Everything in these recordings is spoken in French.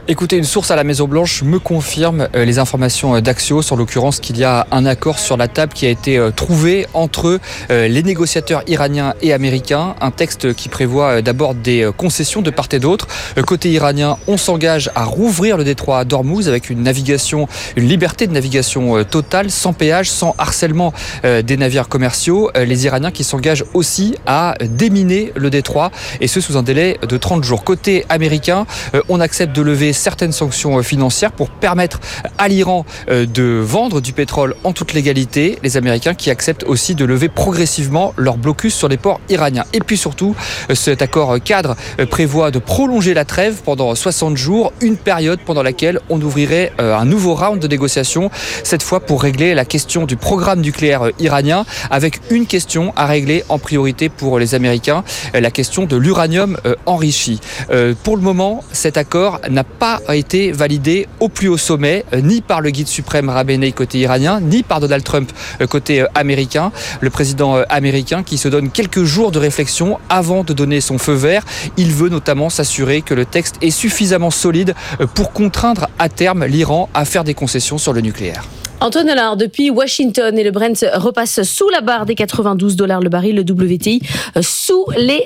Écoutez, une source à la Maison-Blanche me confirme les informations d'Axios, en l'occurrence qu'il y a un accord sur la table qui a été trouvé entre les négociateurs iraniens et américains. Un texte qui prévoit d'abord des concessions de part et d'autre. Côté iranien, on s'engage à rouvrir le détroit d'Ormuz avec une liberté de navigation totale, sans péage, sans harcèlement des navires commerciaux. Les Iraniens qui s'engagent aussi à déminer le détroit, et ce sous un délai de 30 jours. Côté américain, on accepte de lever certaines sanctions financières pour permettre à l'Iran de vendre du pétrole en toute légalité. Les Américains qui acceptent aussi de lever progressivement leur blocus sur les ports iraniens. Et puis surtout, cet accord cadre prévoit de prolonger la trêve pendant 60 jours, une période pendant laquelle on ouvrirait un nouveau round de négociations, cette fois pour régler la question du programme nucléaire iranien, avec une question à régler en priorité pour les Américains, la question de l'uranium enrichi. Pour le moment, cet accord n'a pas été validé au plus haut sommet, ni par le guide suprême Khamenei côté iranien, ni par Donald Trump côté américain. Le président américain qui se donne quelques jours de réflexion avant de donner son feu vert. Il veut notamment s'assurer que le texte est suffisamment solide pour contraindre à terme l'Iran à faire des concessions sur le nucléaire. Antoine Allard, depuis Washington, et le Brent repasse sous la barre des $92 le baril, le WTI sous les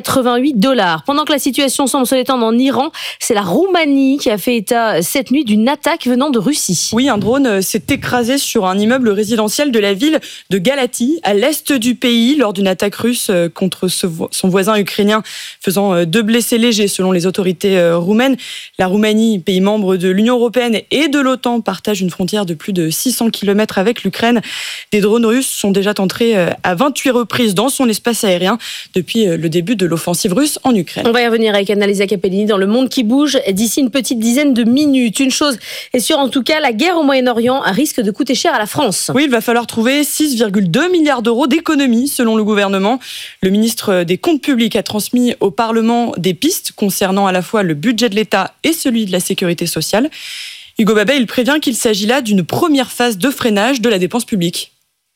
$88. Pendant que la situation semble se détendre en Iran, c'est la Roumanie qui a fait état cette nuit d'une attaque venant de Russie. Oui, un drone s'est écrasé sur un immeuble résidentiel de la ville de Galatie, à l'est du pays, lors d'une attaque russe contre son voisin ukrainien, faisant 2 blessés légers selon les autorités roumaines. La Roumanie, pays membre de l'Union européenne et de l'OTAN, partage une frontière de plus de 600 km avec l'Ukraine. Des drones russes sont déjà entrés à 28 reprises dans son espace aérien depuis le début de l'offensive russe en Ukraine. On va y revenir avec Annalisa Capellini dans Le Monde qui bouge d'ici une petite dizaine de minutes. Une chose est sûre en tout cas, la guerre au Moyen-Orient risque de coûter cher à la France. Oui, il va falloir trouver 6,2 milliards d'euros d'économies selon le gouvernement. Le ministre des Comptes publics a transmis au Parlement des pistes concernant à la fois le budget de l'État et celui de la sécurité sociale. Hugo Babet, il prévient qu'il s'agit là d'une première phase de freinage de la dépense publique.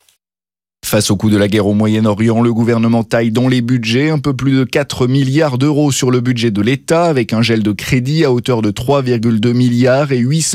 Face au coût de la guerre au Moyen-Orient, le gouvernement taille dans les budgets un peu plus de 4 milliards d'euros sur le budget de l'État, avec un gel de crédit à hauteur de 3,2 milliards et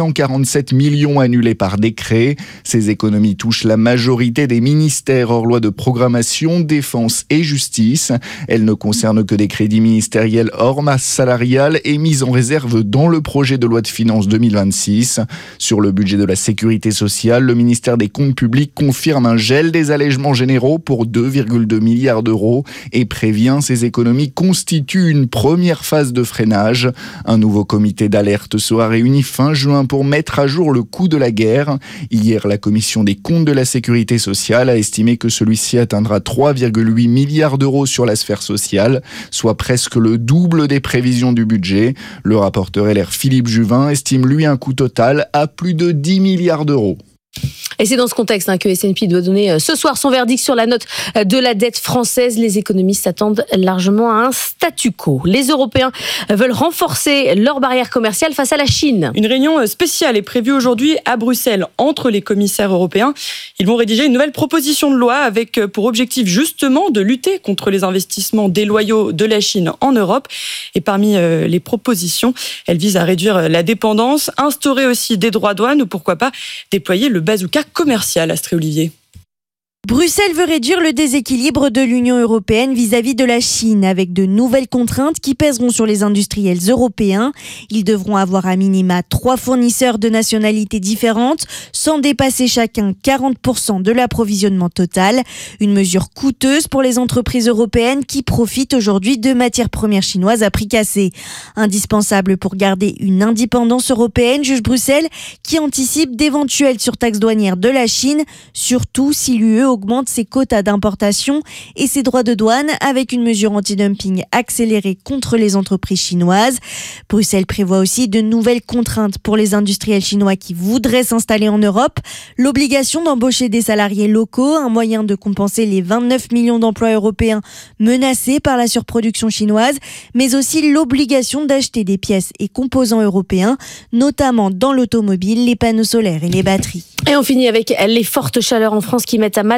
847 millions annulés par décret. Ces économies touchent la majorité des ministères hors loi de programmation, défense et justice. Elles ne concernent que des crédits ministériels hors masse salariale et mis en réserve dans le projet de loi de finances 2026. Sur le budget de la sécurité sociale, le ministère des Comptes publics confirme un gel des allégements généraux pour 2,2 milliards d'euros et prévient ces économies constituent une première phase de freinage. Un nouveau comité d'alerte sera réuni fin juin pour mettre à jour le coût de la guerre. Hier, la commission des comptes de la sécurité sociale a estimé que celui-ci atteindra 3,8 milliards d'euros sur la sphère sociale, soit presque le double des prévisions du budget. Le rapporteur LR Philippe Juvin estime lui un coût total à plus de 10 milliards d'euros. Et c'est dans ce contexte que S&P doit donner ce soir son verdict sur la note de la dette française. Les économistes s'attendent largement à un statu quo. Les Européens veulent renforcer leur barrière commerciale face à la Chine. Une réunion spéciale est prévue aujourd'hui à Bruxelles entre les commissaires européens. Ils vont rédiger une nouvelle proposition de loi avec pour objectif justement de lutter contre les investissements déloyaux de la Chine en Europe. Et parmi les propositions, elle vise à réduire la dépendance, instaurer aussi des droits douane ou pourquoi pas déployer le bazooka commercial, Astrée Olivier. Bruxelles veut réduire le déséquilibre de l'Union européenne vis-à-vis de la Chine avec de nouvelles contraintes qui pèseront sur les industriels européens. Ils devront avoir à minima 3 fournisseurs de nationalités différentes sans dépasser chacun 40% de l'approvisionnement total. Une mesure coûteuse pour les entreprises européennes qui profitent aujourd'hui de matières premières chinoises à prix cassé. Indispensable pour garder une indépendance européenne, juge Bruxelles, qui anticipe d'éventuelles surtaxes douanières de la Chine, surtout si l'UE augmente ses quotas d'importation et ses droits de douane avec une mesure anti-dumping accélérée contre les entreprises chinoises. Bruxelles prévoit aussi de nouvelles contraintes pour les industriels chinois qui voudraient s'installer en Europe. L'obligation d'embaucher des salariés locaux, un moyen de compenser les 29 millions d'emplois européens menacés par la surproduction chinoise, mais aussi l'obligation d'acheter des pièces et composants européens, notamment dans l'automobile, les panneaux solaires et les batteries. Et on finit avec les fortes chaleurs en France qui mettent à mal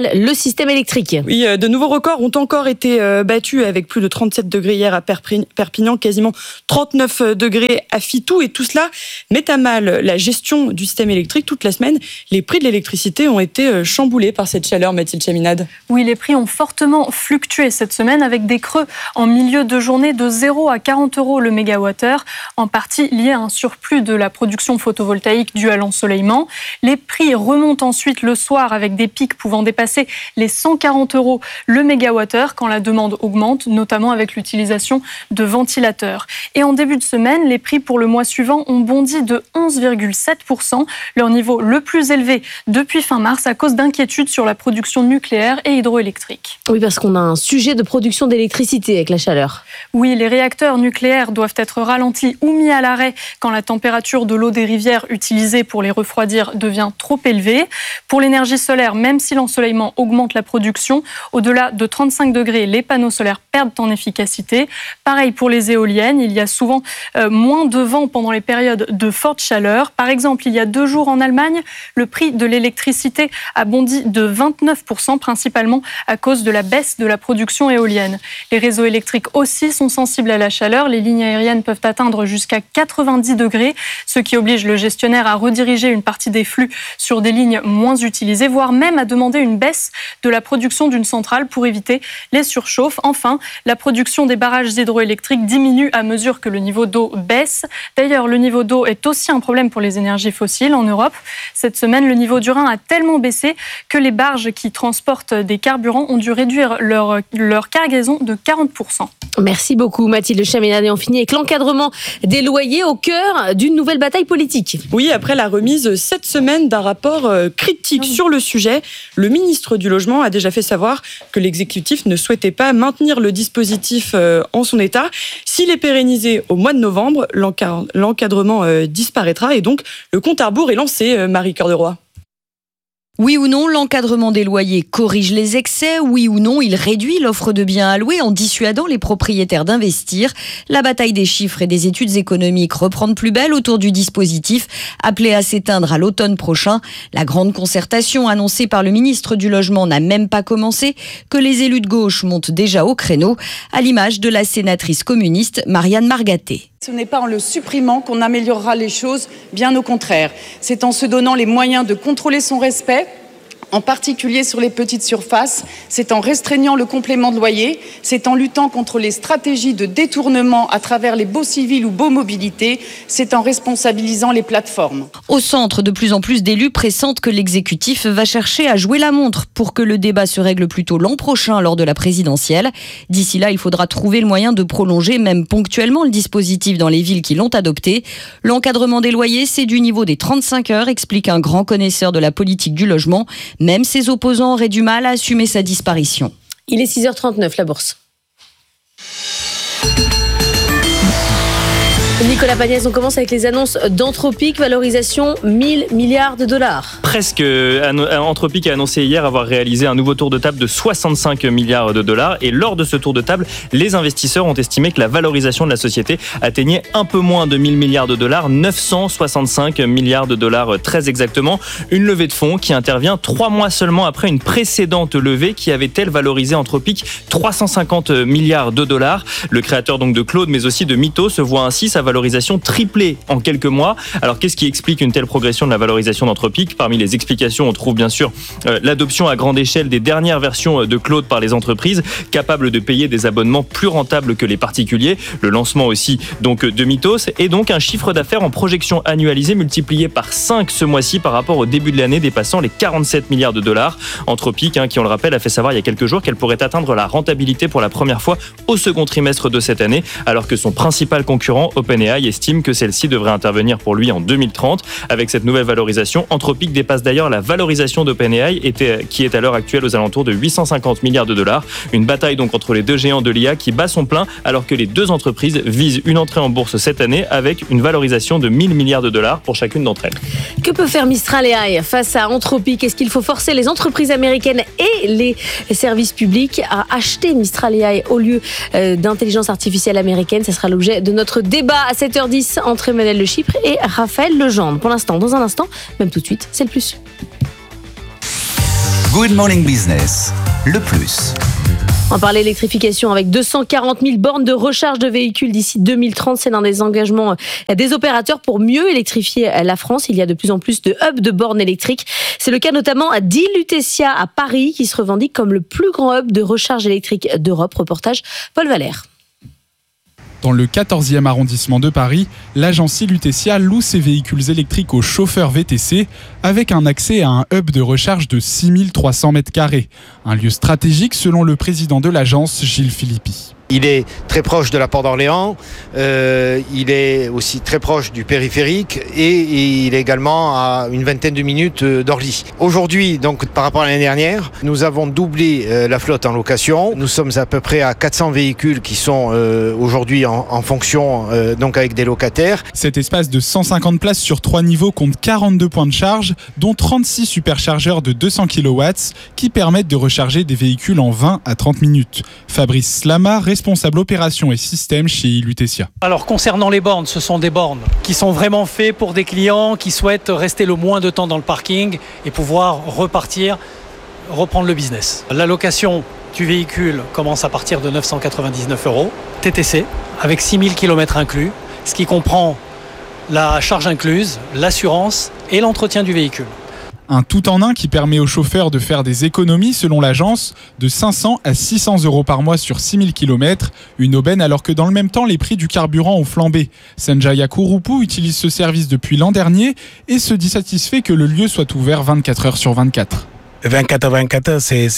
Raphaël, le système électrique. Oui, de nouveaux records ont encore été battus avec plus de 37 degrés hier à Perpignan, quasiment 39 degrés à Fitou. Et tout cela met à mal la gestion du système électrique. Toute la semaine, les prix de l'électricité ont été chamboulés par cette chaleur, Mathilde Chaminade. Oui, les prix ont fortement fluctué cette semaine avec des creux en milieu de journée de 0 à 40 € le mégawattheure, en partie lié à un surplus de la production photovoltaïque due à l'ensoleillement. Les prix remontent ensuite le soir avec des pics pouvant dépasser les 140 € le mégawattheure quand la demande augmente, notamment avec l'utilisation de ventilateurs. Et en début de semaine, les prix pour le mois suivant ont bondi de 11,7%, leur niveau le plus élevé depuis fin mars à cause d'inquiétudes sur la production nucléaire et hydroélectrique. Oui, parce qu'on a un sujet de production d'électricité avec la chaleur. Oui, les réacteurs nucléaires doivent être ralentis ou mis à l'arrêt quand la température de l'eau des rivières utilisée pour les refroidir devient trop élevée. Pour l'énergie solaire, même si l'ensoleillement augmente la production, au-delà de 35 degrés, les panneaux solaires perdent en efficacité. Pareil pour les éoliennes, il y a souvent moins de vent pendant les périodes de forte chaleur. Par exemple, il y a 2 jours en Allemagne, le prix de l'électricité a bondi de 29%, principalement à cause de la baisse de la production éolienne. Les réseaux électriques aussi sont sensibles à la chaleur. Les lignes aériennes peuvent atteindre jusqu'à 90 degrés, ce qui oblige le gestionnaire à rediriger une partie des flux sur des lignes moins utilisées, voire même à demander une baisse de la production d'une centrale pour éviter les surchauffes. Enfin, la production des barrages hydroélectriques diminue à mesure que le niveau d'eau baisse. D'ailleurs, le niveau d'eau est aussi un problème pour les énergies fossiles en Europe. Cette semaine, le niveau du Rhin a tellement baissé que les barges qui transportent des carburants ont dû réduire leur cargaison de 40%. Merci beaucoup Mathilde Chaminade. Et on finit avec l'encadrement des loyers au cœur d'une nouvelle bataille politique. Oui, après la remise cette semaine d'un rapport critique sur le sujet, le ministre du Logement a déjà fait savoir que l'exécutif ne souhaitait pas maintenir le dispositif en son état. S'il est pérennisé au mois de novembre, l'encadrement disparaîtra et donc le compte à rebours est lancé, Marie Cœur de Roy. Oui ou non, l'encadrement des loyers corrige les excès. Oui ou non, il réduit l'offre de biens à louer en dissuadant les propriétaires d'investir. La bataille des chiffres et des études économiques reprend de plus belle autour du dispositif, appelé à s'éteindre à l'automne prochain. La grande concertation annoncée par le ministre du Logement n'a même pas commencé, que les élus de gauche montent déjà au créneau, à l'image de la sénatrice communiste Marianne Margaté. Ce n'est pas en le supprimant qu'on améliorera les choses, bien au contraire. C'est en se donnant les moyens de contrôler son respect, en particulier sur les petites surfaces, c'est en restreignant le complément de loyer, c'est en luttant contre les stratégies de détournement à travers les baux civils ou baux mobilité, c'est en responsabilisant les plateformes. Au centre, de plus en plus d'élus pressentent que l'exécutif va chercher à jouer la montre pour que le débat se règle plutôt l'an prochain lors de la présidentielle. D'ici là, il faudra trouver le moyen de prolonger même ponctuellement le dispositif dans les villes qui l'ont adopté. L'encadrement des loyers, c'est du niveau des 35 heures, explique un grand connaisseur de la politique du logement. Même ses opposants auraient du mal à assumer sa disparition. Il est 6h39, la bourse. Nicolas Pagnès, on commence avec les annonces d'Anthropic, valorisation 1000 milliards de dollars. Presque. Anthropic a annoncé hier avoir réalisé un nouveau tour de table de 65 milliards de dollars et lors de ce tour de table, les investisseurs ont estimé que la valorisation de la société atteignait un peu moins de 1000 milliards de dollars, 965 milliards de dollars très exactement. Une levée de fonds qui intervient 3 mois seulement après une précédente levée qui avait-elle valorisé Anthropic 350 milliards de dollars. Le créateur donc de Claude mais aussi de Mythos se voit ainsi sa valorisation triplée en quelques mois. Alors qu'est-ce qui explique une telle progression de la valorisation d'Anthropic ? Parmi les explications, on trouve bien sûr l'adoption à grande échelle des dernières versions de Claude par les entreprises, capables de payer des abonnements plus rentables que les particuliers, le lancement aussi donc de Mythos, et donc un chiffre d'affaires en projection annualisée multiplié par 5 ce mois-ci par rapport au début de l'année, dépassant les 47 milliards de dollars. Anthropic, qui on le rappelle, a fait savoir il y a quelques jours qu'elle pourrait atteindre la rentabilité pour la première fois au second trimestre de cette année, alors que son principal concurrent, OpenAI, estime que celle-ci devrait intervenir pour lui en 2030. Avec cette nouvelle valorisation, Anthropic dépasse d'ailleurs la valorisation d'OpenAI qui est à l'heure actuelle aux alentours de 850 milliards de dollars. Une bataille donc entre les deux géants de l'IA qui bat son plein alors que les deux entreprises visent une entrée en bourse cette année avec une valorisation de 1000 milliards de dollars pour chacune d'entre elles. Que peut faire Mistral AI face à Anthropic ? Est-ce qu'il faut forcer les entreprises américaines et les services publics à acheter Mistral AI au lieu d'intelligence artificielle américaine ? Ce sera l'objet de notre débat à 7h10 entre Emmanuel Le Chypre et Raphaël Legendre. Pour l'instant, dans un instant, même tout de suite, c'est le plus. Good Morning Business, le plus. On parlait électrification avec 240 000 bornes de recharge de véhicules d'ici 2030. C'est l'un des engagements des opérateurs pour mieux électrifier la France. Il y a de plus en plus de hubs de bornes électriques. C'est le cas notamment d'Ilutetia à Paris qui se revendique comme le plus grand hub de recharge électrique d'Europe. Reportage Paul Valère. Dans le 14e arrondissement de Paris, l'agence Ilutetia loue ses véhicules électriques aux chauffeurs VTC avec un accès à un hub de recharge de 6300 m². Un lieu stratégique selon le président de l'agence, Gilles Philippi. Il est très proche de la Porte d'Orléans, il est aussi très proche du périphérique et il est également à une vingtaine de minutes d'Orly. Aujourd'hui, donc par rapport à l'année dernière, nous avons doublé la flotte en location. Nous sommes à peu près à 400 véhicules qui sont aujourd'hui en fonction, donc avec des locataires. Cet espace de 150 places sur 3 niveaux compte 42 points de charge, dont 36 superchargeurs de 200 kW qui permettent de recharger des véhicules en 20 à 30 minutes. Fabrice Slama, responsable opération et système chez Ilutetia. Alors concernant les bornes, ce sont des bornes qui sont vraiment faites pour des clients qui souhaitent rester le moins de temps dans le parking et pouvoir repartir, reprendre le business. La location du véhicule commence à partir de 999 € TTC avec 6000 km inclus, ce qui comprend la charge incluse, l'assurance et l'entretien du véhicule. Un tout-en-un qui permet aux chauffeurs de faire des économies, selon l'agence, de 500 à 600 € par mois sur 6000 km. Une aubaine alors que dans le même temps, les prix du carburant ont flambé. Sanjaya Kurupu utilise ce service depuis l'an dernier et se dit satisfait que le lieu soit ouvert 24 heures sur 24. 24 c'est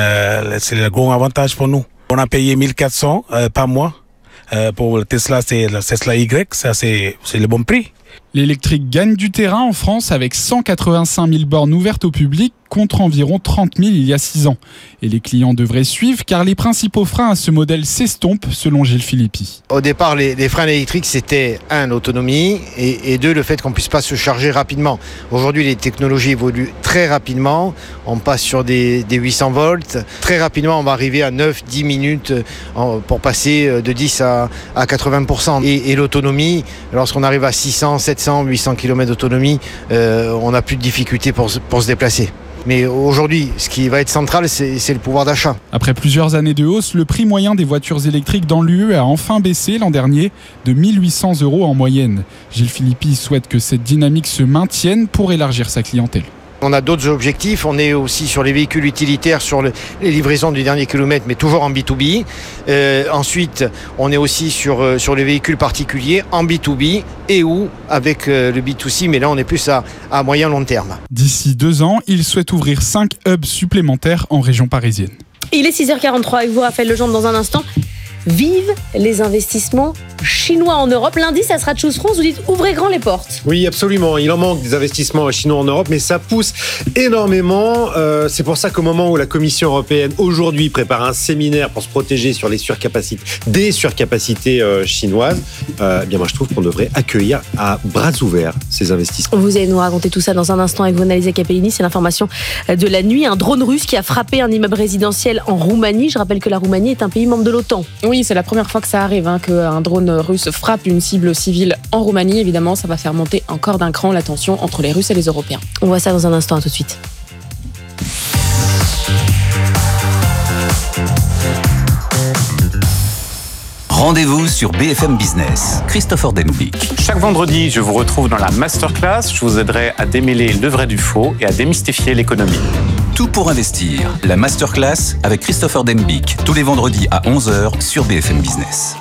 le gros avantage pour nous. On a payé 1400 par mois. Pour le Tesla, c'est le Tesla Y, ça c'est le bon prix. L'électrique gagne du terrain en France avec 185 000 bornes ouvertes au public contre environ 30 000 il y a 6 ans. Et les clients devraient suivre car les principaux freins à ce modèle s'estompent selon Gilles Philippi. Au départ, les freins électriques, c'était l'autonomie et deux, le fait qu'on ne puisse pas se charger rapidement. Aujourd'hui, les technologies évoluent très rapidement. On passe sur des 800 volts. Très rapidement, on va arriver à 9-10 minutes pour passer de 10 à 80%. Et l'autonomie, lorsqu'on arrive à 600, 700, 800 km d'autonomie, on n'a plus de difficultés pour se déplacer. Mais aujourd'hui, ce qui va être central, c'est le pouvoir d'achat. Après plusieurs années de hausse, le prix moyen des voitures électriques dans l'UE a enfin baissé l'an dernier de 1 800 € en moyenne. Gilles Philippi souhaite que cette dynamique se maintienne pour élargir sa clientèle. On a d'autres objectifs, on est aussi sur les véhicules utilitaires, sur les livraisons du dernier kilomètre, mais toujours en B2B. Ensuite, on est aussi sur les véhicules particuliers en B2B et ou avec le B2C, mais là on est plus à moyen long terme. D'ici 2 ans, il souhaite ouvrir 5 hubs supplémentaires en région parisienne. Il est 6h43 avec vous, Raphaël Legendre, dans un instant. Vive les investissements chinois en Europe. Lundi, ça sera Choose France. Vous dites ouvrez grand les portes. Oui, absolument. Il en manque des investissements chinois en Europe, mais ça pousse énormément. C'est pour ça qu'au moment où la Commission européenne aujourd'hui prépare un séminaire pour se protéger sur les des surcapacités chinoises, bien moi je trouve qu'on devrait accueillir à bras ouverts ces investissements. Vous allez nous raconter tout ça dans un instant avec Vonalisa Capellini. C'est l'information de la nuit. Un drone russe qui a frappé un immeuble résidentiel en Roumanie. Je rappelle que la Roumanie est un pays membre de l'OTAN. Oui, c'est la première fois que ça arrive, qu'un drone russe frappe une cible civile en Roumanie. Évidemment, ça va faire monter encore d'un cran la tension entre les Russes et les Européens. On voit ça dans un instant, à tout de suite. Rendez-vous sur BFM Business. Christopher Denbick. Chaque vendredi, je vous retrouve dans la Masterclass. Je vous aiderai à démêler le vrai du faux et à démystifier l'économie. Tout pour investir. La Masterclass avec Christopher Denbick. Tous les vendredis à 11h sur BFM Business.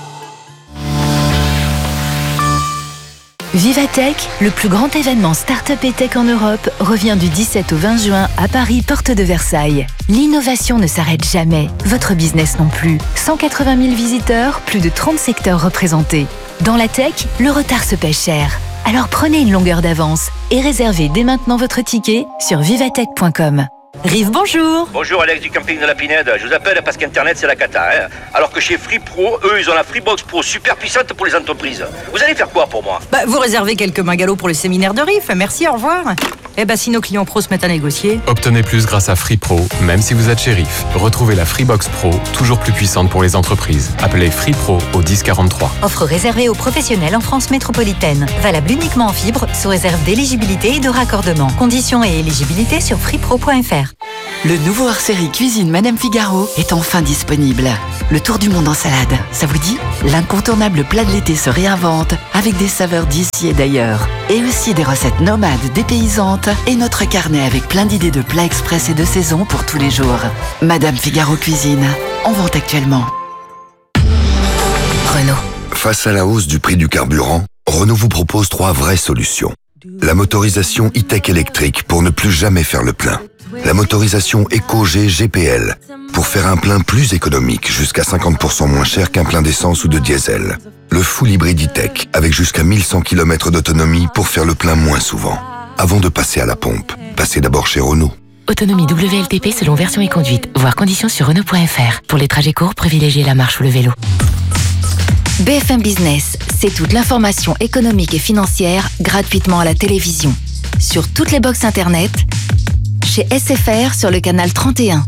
Vivatech, le plus grand événement start-up et tech en Europe, revient du 17 au 20 juin à Paris, porte de Versailles. L'innovation ne s'arrête jamais, votre business non plus. 180 000 visiteurs, plus de 30 secteurs représentés. Dans la tech, le retard se paie cher. Alors prenez une longueur d'avance et réservez dès maintenant votre ticket sur vivatech.com. Rive, bonjour. Bonjour, Alex du camping de la Pinède. Je vous appelle parce qu'Internet, c'est la cata. Alors que chez Free Pro, eux, ils ont la Freebox Pro super puissante pour les entreprises. Vous allez faire quoi pour moi ? Vous réservez quelques bungalows pour le séminaire de Rive. Merci, au revoir. Si nos clients pros se mettent à négocier. Obtenez plus grâce à Free Pro, même si vous êtes chez Rive. Retrouvez la Freebox Pro, toujours plus puissante pour les entreprises. Appelez Free Pro au 1043. Offre réservée aux professionnels en France métropolitaine. Valable uniquement en fibre, sous réserve d'éligibilité et de raccordement. Conditions et éligibilité sur freepro.fr. Le nouveau hors-série Cuisine Madame Figaro est enfin disponible. Le tour du monde en salade, ça vous dit? L'incontournable plat de l'été se réinvente avec des saveurs d'ici et d'ailleurs. Et aussi des recettes nomades dépaysantes et notre carnet avec plein d'idées de plats express et de saison pour tous les jours. Madame Figaro Cuisine, en vente actuellement. Renault. Face à la hausse du prix du carburant, Renault vous propose 3 vraies solutions. La motorisation e-tech électrique pour ne plus jamais faire le plein. La motorisation EcoG GPL pour faire un plein plus économique, jusqu'à 50% moins cher qu'un plein d'essence ou de diesel. Le full hybride e-tech avec jusqu'à 1100 km d'autonomie pour faire le plein moins souvent. Avant de passer à la pompe, passez d'abord chez Renault. Autonomie WLTP selon version et conduite. Voir conditions sur Renault.fr. Pour les trajets courts, privilégiez la marche ou le vélo. BFM Business, c'est toute l'information économique et financière gratuitement à la télévision. Sur toutes les box internet, chez SFR sur le canal 31,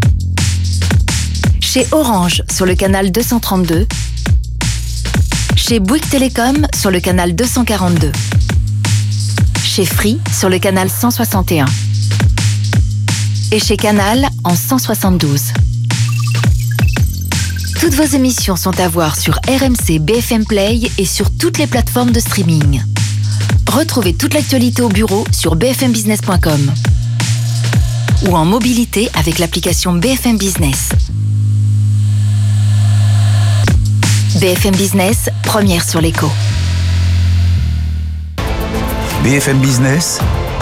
chez Orange sur le canal 232, chez Bouygues Télécom sur le canal 242, chez Free sur le canal 161 et chez Canal en 172. Toutes vos émissions sont à voir sur RMC BFM Play et sur toutes les plateformes de streaming. Retrouvez toute l'actualité au bureau sur bfmbusiness.com ou en mobilité avec l'application BFM Business. BFM Business, première sur l'écho. BFM Business,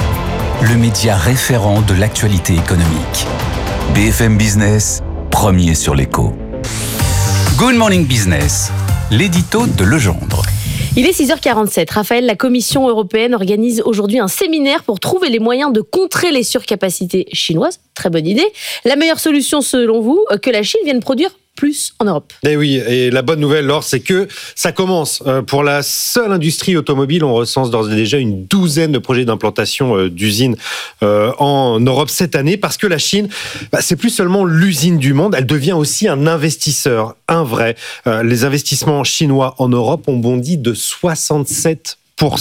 le média référent de l'actualité économique. BFM Business, premier sur l'écho. Good Morning Business, l'édito de Legendre. Il est 6h47. Raphaël, la Commission européenne organise aujourd'hui un séminaire pour trouver les moyens de contrer les surcapacités chinoises. Très bonne idée. La meilleure solution, selon vous, que la Chine vienne produire plus en Europe. Et oui, et la bonne nouvelle, Laure, c'est que ça commence. Pour la seule industrie automobile, on recense d'ores et déjà une douzaine de projets d'implantation d'usines en Europe cette année, parce que la Chine, c'est plus seulement l'usine du monde, elle devient aussi un investisseur, un vrai. Les investissements chinois en Europe ont bondi de 67%.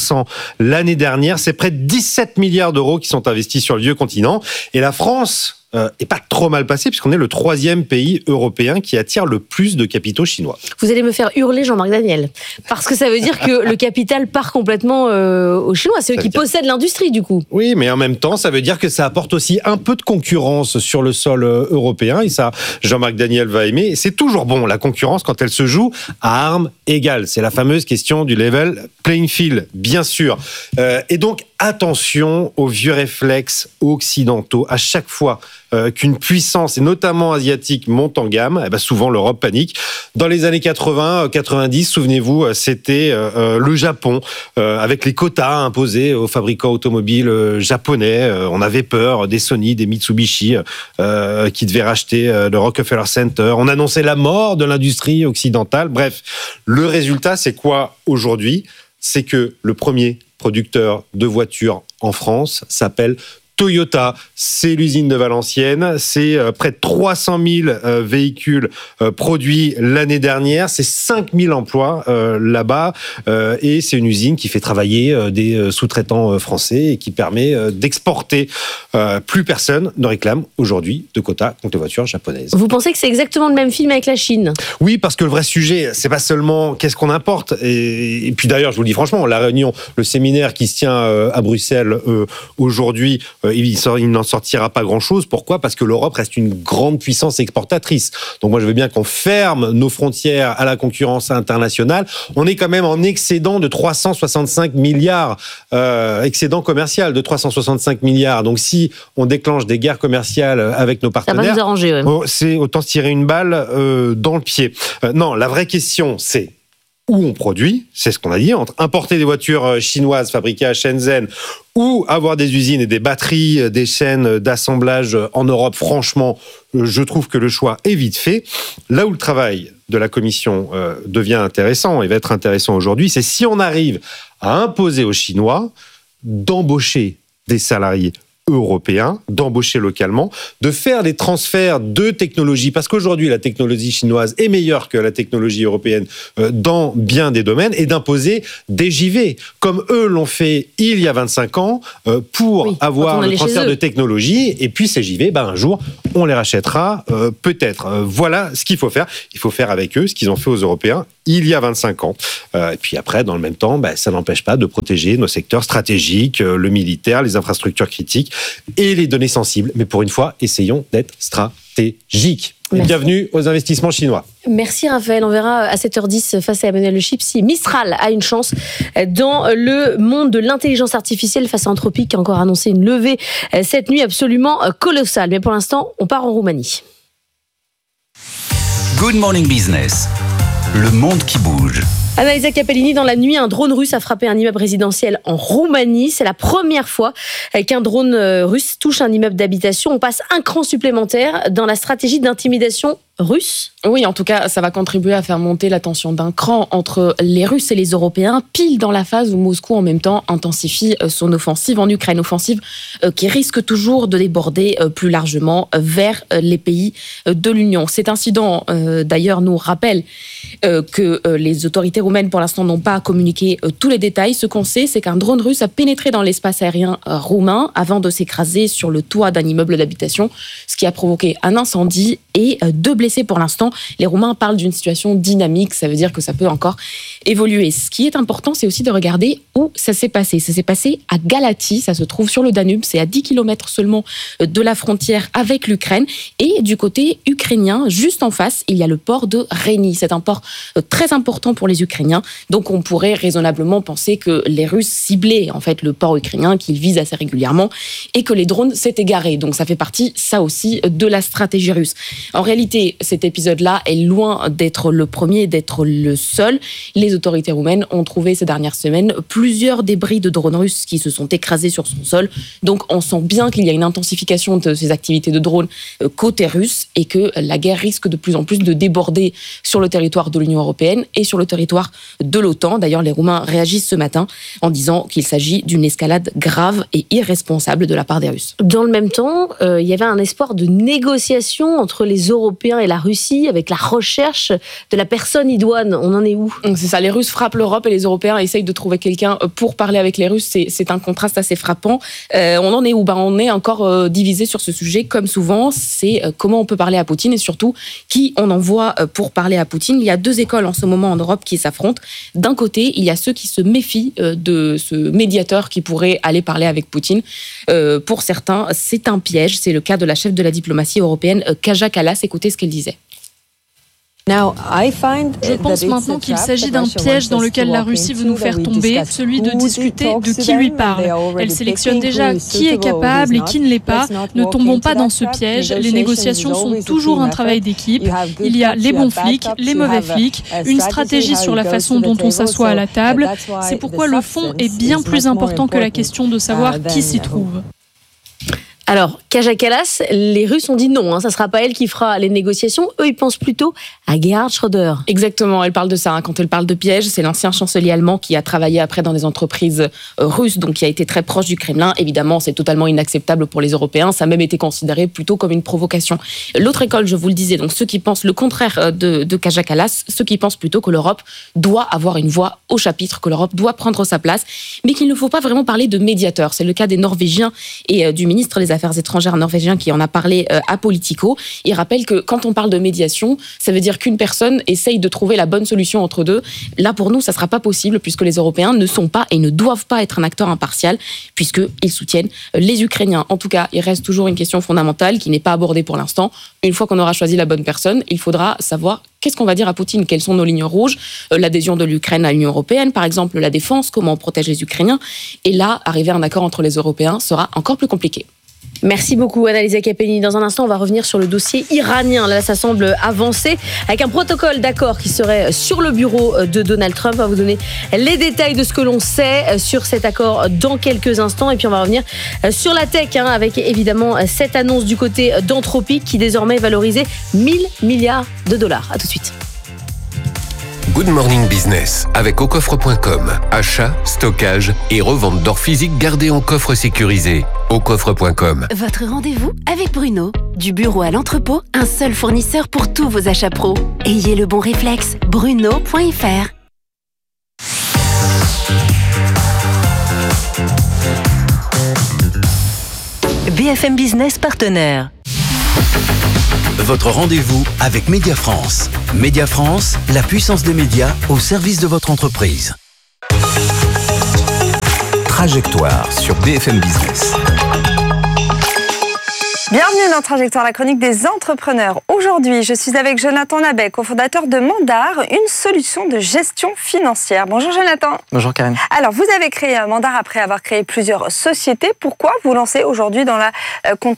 L'année dernière, c'est près de 17 milliards d'euros qui sont investis sur le vieux continent. Et la France est pas trop mal passée, puisqu'on est le 3e pays européen qui attire le plus de capitaux chinois. Vous allez me faire hurler Jean-Marc Daniel, parce que ça veut dire que le capital part complètement aux Chinois. C'est eux qui possèdent l'industrie, du coup. Oui, mais en même temps, ça veut dire que ça apporte aussi un peu de concurrence sur le sol européen. Et ça, Jean-Marc Daniel va aimer. Et c'est toujours bon, la concurrence, quand elle se joue à armes égales. C'est la fameuse question du level playing field, bien sûr. Et donc, attention aux vieux réflexes occidentaux. À chaque fois qu'une puissance, et notamment asiatique, monte en gamme, souvent l'Europe panique. Dans les années 80-90, souvenez-vous, c'était le Japon, avec les quotas imposés aux fabricants automobiles japonais. On avait peur des Sony, des Mitsubishi, qui devaient racheter le Rockefeller Center. On annonçait la mort de l'industrie occidentale. Bref, le résultat, c'est quoi aujourd'hui? C'est que le premier producteur de voitures en France s'appelle Toyota. C'est l'usine de Valenciennes. C'est près de 300 000 véhicules produits l'année dernière. C'est 5 000 emplois là-bas. Et c'est une usine qui fait travailler des sous-traitants français et qui permet d'exporter. Plus personne ne réclame aujourd'hui de quotas contre les voitures japonaises. Vous pensez que c'est exactement le même film avec la Chine? Oui, parce que le vrai sujet, c'est pas seulement qu'est-ce qu'on importe. Et puis d'ailleurs, je vous le dis franchement, la réunion, le séminaire qui se tient à Bruxelles aujourd'hui, il n'en sortira pas grand-chose. Pourquoi? Parce que l'Europe reste une grande puissance exportatrice. Donc moi, je veux bien qu'on ferme nos frontières à la concurrence internationale. On est quand même en excédent de 365 milliards, excédent commercial de 365 milliards. Donc si on déclenche des guerres commerciales avec nos partenaires, ça va nous arranger, ouais. C'est autant se tirer une balle dans le pied. Non, la vraie question, c'est où on produit, c'est ce qu'on a dit, entre importer des voitures chinoises fabriquées à Shenzhen ou avoir des usines et des batteries, des chaînes d'assemblage en Europe. Franchement, je trouve que le choix est vite fait. Là où le travail de la Commission devient intéressant et va être intéressant aujourd'hui, c'est si on arrive à imposer aux Chinois d'embaucher des salariés européens d'embaucher localement, de faire des transferts de technologie, parce qu'aujourd'hui la technologie chinoise est meilleure que la technologie européenne dans bien des domaines, et d'imposer des JV, comme eux l'ont fait il y a 25 ans, pour avoir le transfert de technologie, et puis ces JV, un jour, on les rachètera peut-être. Voilà ce qu'il faut faire. Il faut faire avec eux ce qu'ils ont fait aux Européens il y a 25 ans. Et puis après, dans le même temps, ça n'empêche pas de protéger nos secteurs stratégiques, le militaire, les infrastructures critiques et les données sensibles. Mais pour une fois, essayons d'être stratégiques. Bienvenue aux investissements chinois. Merci Raphaël. On verra à 7h10 face à Emmanuel Le Chip si Mistral a une chance dans le monde de l'intelligence artificielle face à Anthropic qui a encore annoncé une levée cette nuit absolument colossale. Mais pour l'instant, on part en Roumanie. Good Morning Business. Le monde qui bouge. Annalisa Capellini, dans la nuit, un drone russe a frappé un immeuble résidentiel en Roumanie. C'est la première fois qu'un drone russe touche un immeuble d'habitation. On passe un cran supplémentaire dans la stratégie d'intimidation russe. Oui, en tout cas, ça va contribuer à faire monter la tension d'un cran entre les Russes et les Européens, pile dans la phase où Moscou, en même temps, intensifie son offensive en Ukraine. Offensive qui risque toujours de déborder plus largement vers les pays de l'Union. Cet incident, d'ailleurs, nous rappelle que les autorités roumaines, pour l'instant, n'ont pas communiqué tous les détails. Ce qu'on sait, c'est qu'un drone russe a pénétré dans l'espace aérien roumain avant de s'écraser sur le toit d'un immeuble d'habitation, ce qui a provoqué un incendie et 2 blessés pour l'instant. Les Roumains parlent d'une situation dynamique, ça veut dire que ça peut encore évoluer. Ce qui est important, c'est aussi de regarder où ça s'est passé. Ça s'est passé à Galați, ça se trouve sur le Danube, c'est à 10 km seulement de la frontière avec l'Ukraine. Et du côté ukrainien, juste en face, il y a le port de Reni. C'est un port très important pour les Ukrainiens. Donc on pourrait raisonnablement penser que les Russes ciblaient en fait le port ukrainien qu'ils visent assez régulièrement et que les drones s'étaient garés. Donc ça fait partie, ça aussi, de la stratégie russe. En réalité, cet épisode-là est loin d'être le premier, d'être le seul. Les autorités roumaines ont trouvé ces dernières semaines plusieurs débris de drones russes qui se sont écrasés sur son sol. Donc on sent bien qu'il y a une intensification de ces activités de drones côté russe et que la guerre risque de plus en plus de déborder sur le territoire de l'Union européenne et sur le territoire de l'OTAN. D'ailleurs, les Roumains réagissent ce matin en disant qu'il s'agit d'une escalade grave et irresponsable de la part des Russes. Dans le même temps, il y avait un espoir de négociation entre les Européens et la Russie avec la recherche de la personne idoine. On en est où ? C'est ça, les Russes frappent l'Europe et les Européens essayent de trouver quelqu'un pour parler avec les Russes. C'est un contraste assez frappant. On en est où ? On est encore divisé sur ce sujet, comme souvent. C'est comment on peut parler à Poutine et surtout qui on envoie pour parler à Poutine. Il y a 2 écoles en ce moment en Europe qui s'affrontent. D'un côté, il y a ceux qui se méfient de ce médiateur qui pourrait aller parler avec Poutine. Pour certains, c'est un piège. C'est le cas de la chef de la diplomatie européenne, Kaja Kallas. Écoutez ce qu'elle disait. Je pense maintenant qu'il s'agit d'un piège dans lequel la Russie veut nous faire tomber, celui de discuter de qui lui parle. Elle sélectionne déjà qui est capable et qui ne l'est pas. Ne tombons pas dans ce piège. Les négociations sont toujours un travail d'équipe. Il y a les bons flics, les mauvais flics, une stratégie sur la façon dont on s'assoit à la table. C'est pourquoi le fond est bien plus important que la question de savoir qui s'y trouve. Alors, Kaja Kallas, les Russes ont dit non, ça ne sera pas elle qui fera les négociations. Eux, ils pensent plutôt à Gerhard Schröder. Exactement, elle parle de ça. Quand elle parle de piège, c'est l'ancien chancelier allemand qui a travaillé après dans des entreprises russes, donc qui a été très proche du Kremlin. Évidemment, c'est totalement inacceptable pour les Européens. Ça a même été considéré plutôt comme une provocation. L'autre école, je vous le disais, donc ceux qui pensent le contraire de Kaja Kallas, ceux qui pensent plutôt que l'Europe doit avoir une voix au chapitre, que l'Europe doit prendre sa place, mais qu'il ne faut pas vraiment parler de médiateur. C'est le cas des Norvégiens et du ministre des Affaires étrangères norvégien qui en a parlé à Politico. Il rappelle que quand on parle de médiation, ça veut dire qu'une personne essaye de trouver la bonne solution entre deux. Là, pour nous, ça ne sera pas possible puisque les Européens ne sont pas et ne doivent pas être un acteur impartial puisqu'ils soutiennent les Ukrainiens. En tout cas, il reste toujours une question fondamentale qui n'est pas abordée pour l'instant. Une fois qu'on aura choisi la bonne personne, il faudra savoir qu'est-ce qu'on va dire à Poutine, quelles sont nos lignes rouges, l'adhésion de l'Ukraine à l'Union européenne, par exemple, la défense, comment on protège les Ukrainiens. Et là, arriver à un accord entre les Européens sera encore plus compliqué. Merci beaucoup Annalisa Capellini. Dans un instant, on va revenir sur le dossier iranien. Là, ça semble avancer avec un protocole d'accord qui serait sur le bureau de Donald Trump. On va vous donner les détails de ce que l'on sait sur cet accord dans quelques instants. Et puis, on va revenir sur la tech avec évidemment cette annonce du côté d'Anthropic qui désormais est valorisée 1 000 milliards de dollars. À tout de suite. Good Morning Business avec aucoffre.com. Achat, stockage et revente d'or physique gardé en coffre sécurisé. Aucoffre.com. Votre rendez-vous avec Bruno. Du bureau à l'entrepôt, un seul fournisseur pour tous vos achats pro. Ayez le bon réflexe, bruno.fr. BFM Business partenaire. Votre rendez-vous avec Média France. Média France, la puissance des médias au service de votre entreprise. Trajectoire sur BFM Business. Bienvenue dans Trajectoire, la chronique des entrepreneurs. Aujourd'hui, je suis avec Jonathan Nabet, cofondateur de Mandar, une solution de gestion financière. Bonjour Jonathan. Bonjour Karen. Alors, vous avez créé Mandar après avoir créé plusieurs sociétés. Pourquoi vous lancez aujourd'hui dans la comptabilité ?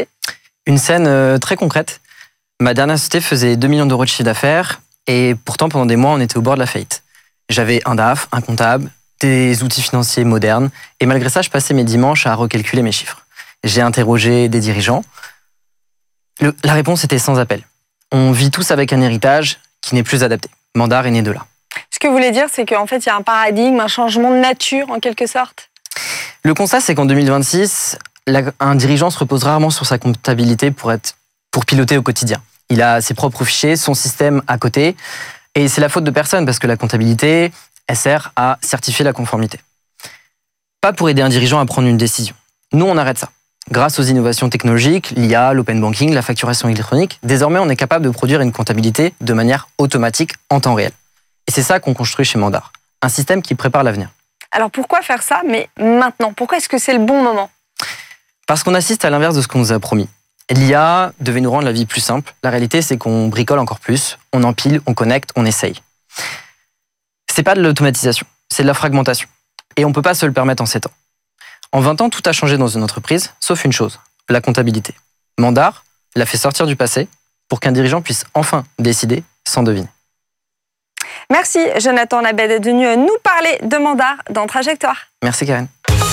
Une scène très concrète. Ma dernière société faisait 2 millions d'euros de chiffre d'affaires et pourtant, pendant des mois, on était au bord de la faillite. J'avais un DAF, un comptable, des outils financiers modernes et malgré ça, je passais mes dimanches à recalculer mes chiffres. J'ai interrogé des dirigeants. La réponse était sans appel. On vit tous avec un héritage qui n'est plus adapté. Mandar est né de là. Ce que vous voulez dire, c'est qu'en fait, il y a un paradigme, un changement de nature, en quelque sorte. Le constat, c'est qu'en 2026, un dirigeant se repose rarement sur sa comptabilité pour piloter au quotidien. Il a ses propres fichiers, son système à côté. Et c'est la faute de personne, parce que la comptabilité, elle sert à certifier la conformité. Pas pour aider un dirigeant à prendre une décision. Nous, on arrête ça. Grâce aux innovations technologiques, l'IA, l'open banking, la facturation électronique, désormais on est capable de produire une comptabilité de manière automatique en temps réel. Et c'est ça qu'on construit chez Mandar, un système qui prépare l'avenir. Alors pourquoi faire ça, mais maintenant ? Pourquoi est-ce que c'est le bon moment ? Parce qu'on assiste à l'inverse de ce qu'on nous a promis. L'IA devait nous rendre la vie plus simple. La réalité, c'est qu'on bricole encore plus, on empile, on connecte, on essaye. C'est pas de l'automatisation, c'est de la fragmentation. Et on peut pas se le permettre en 7 ans. En 20 ans, tout a changé dans une entreprise, sauf une chose, la comptabilité. Mandar l'a fait sortir du passé pour qu'un dirigeant puisse enfin décider sans deviner. Merci Jonathan Nabet d'être venu nous parler de Mandar dans Trajectoire. Merci Karen.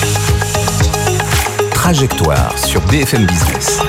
Trajectoire sur BFM Business.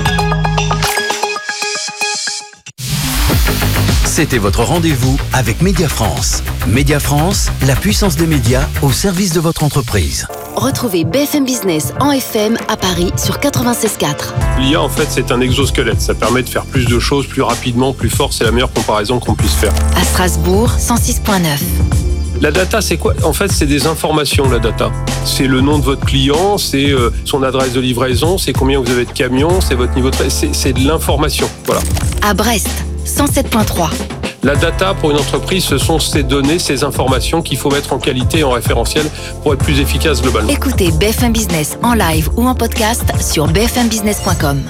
C'était votre rendez-vous avec Média France. Média France, la puissance des médias au service de votre entreprise. Retrouvez BFM Business en FM à Paris sur 96.4. L'IA, en fait, c'est un exosquelette. Ça permet de faire plus de choses, plus rapidement, plus fort. C'est la meilleure comparaison qu'on puisse faire. À Strasbourg, 106.9. La data, c'est quoi ? En fait, c'est des informations, la data. C'est le nom de votre client, c'est son adresse de livraison, c'est combien vous avez de camions, c'est votre niveau de... C'est de l'information, voilà. À Brest, 107.3. La data, pour une entreprise, ce sont ces données, ces informations qu'il faut mettre en qualité et en référentiel pour être plus efficace globalement. Écoutez BFM Business en live ou en podcast sur bfmbusiness.com.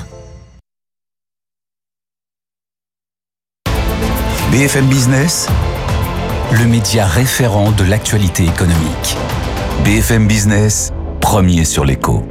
BFM Business, le média référent de l'actualité économique. BFM Business, premier sur l'écho.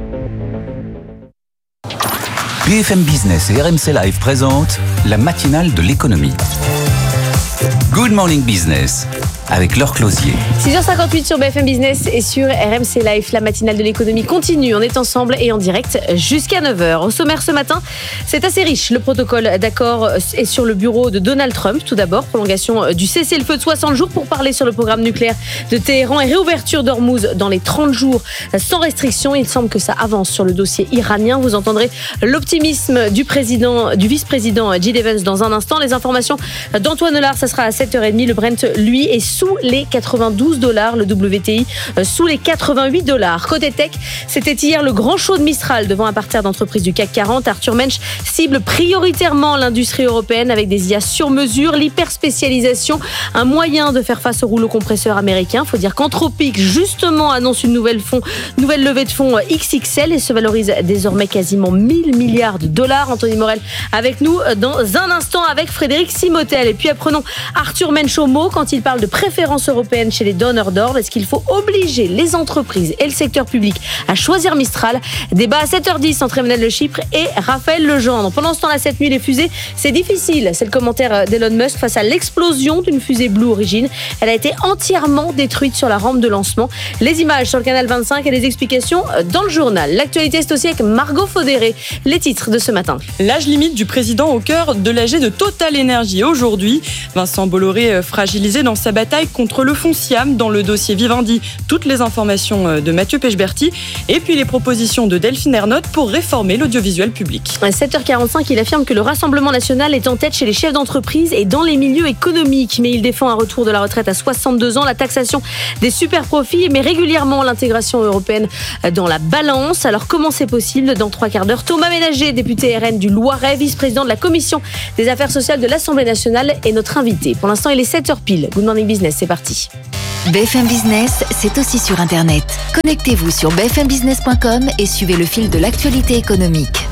BFM Business et RMC Live présentent la matinale de l'économie. Good Morning Business avec Laure Closier. 6h58 sur BFM Business et sur RMC Live. La matinale de l'économie continue. On est ensemble et en direct jusqu'à 9h. Au sommaire ce matin, c'est assez riche. Le protocole d'accord est sur le bureau de Donald Trump. Tout d'abord, prolongation du cessez-le-feu de 60 jours pour parler sur le programme nucléaire de Téhéran et réouverture d'Ormuz dans les 30 jours sans restriction. Il semble que ça avance sur le dossier iranien. Vous entendrez l'optimisme du vice-président J.D. Vance dans un instant. Les informations d'Antoine Hollard, ça sera à 7h30. Le Brent, lui, est sous les $92, le WTI sous les $88. Côté tech, c'était hier le grand show de Mistral devant un parterre d'entreprises du CAC 40. Arthur Mensch cible prioritairement l'industrie européenne avec des IA sur mesure, l'hyperspécialisation, un moyen de faire face au rouleau compresseur américain. Faut dire qu'Anthropic, justement, annonce une nouvelle levée de fonds XXL et se valorise désormais quasiment $1 000 milliards. Anthony Morel avec nous dans un instant avec Frédéric Simotel. Et puis apprenons Arthur Mensch au mot quand il parle de préférence préférence européenne chez les donneurs d'ordre. Est-ce qu'il faut obliger les entreprises et le secteur public à choisir Mistral? Débat à 7h10 entre Emmanuel Le Chypre et Raphaël Legendre. Pendant ce temps-là, cette nuit, les fusées, c'est difficile. C'est le commentaire d'Elon Musk face à l'explosion d'une fusée Blue Origin. Elle a été entièrement détruite sur la rampe de lancement. Les images sur le canal 25 et les explications dans le journal. L'actualité, c'est aussi avec Margot Faudéré. Les titres de ce matin. L'âge limite du président au cœur de l'AG de Total Energy. Aujourd'hui, Vincent Bolloré fragilisé dans sa bataille contre le Fonciam dans le dossier Vivendi. Toutes les informations de Mathieu Pechberti. Et puis les propositions de Delphine Ernotte pour réformer l'audiovisuel public. À 7h45, il affirme que le Rassemblement national est en tête chez les chefs d'entreprise et dans les milieux économiques. Mais il défend un retour de la retraite à 62 ans, la taxation des super profits, mais régulièrement l'intégration européenne dans la balance. Alors comment c'est possible? Dans 3 quarts d'heure, Thomas Ménager, député RN du Loiret, vice-président de la commission des affaires sociales de l'Assemblée nationale, est notre invité. Pour l'instant, il est 7h pile. Good Morning Business, c'est parti. BFM Business, c'est aussi sur Internet. Connectez-vous sur bfmbusiness.com et suivez le fil de l'actualité économique.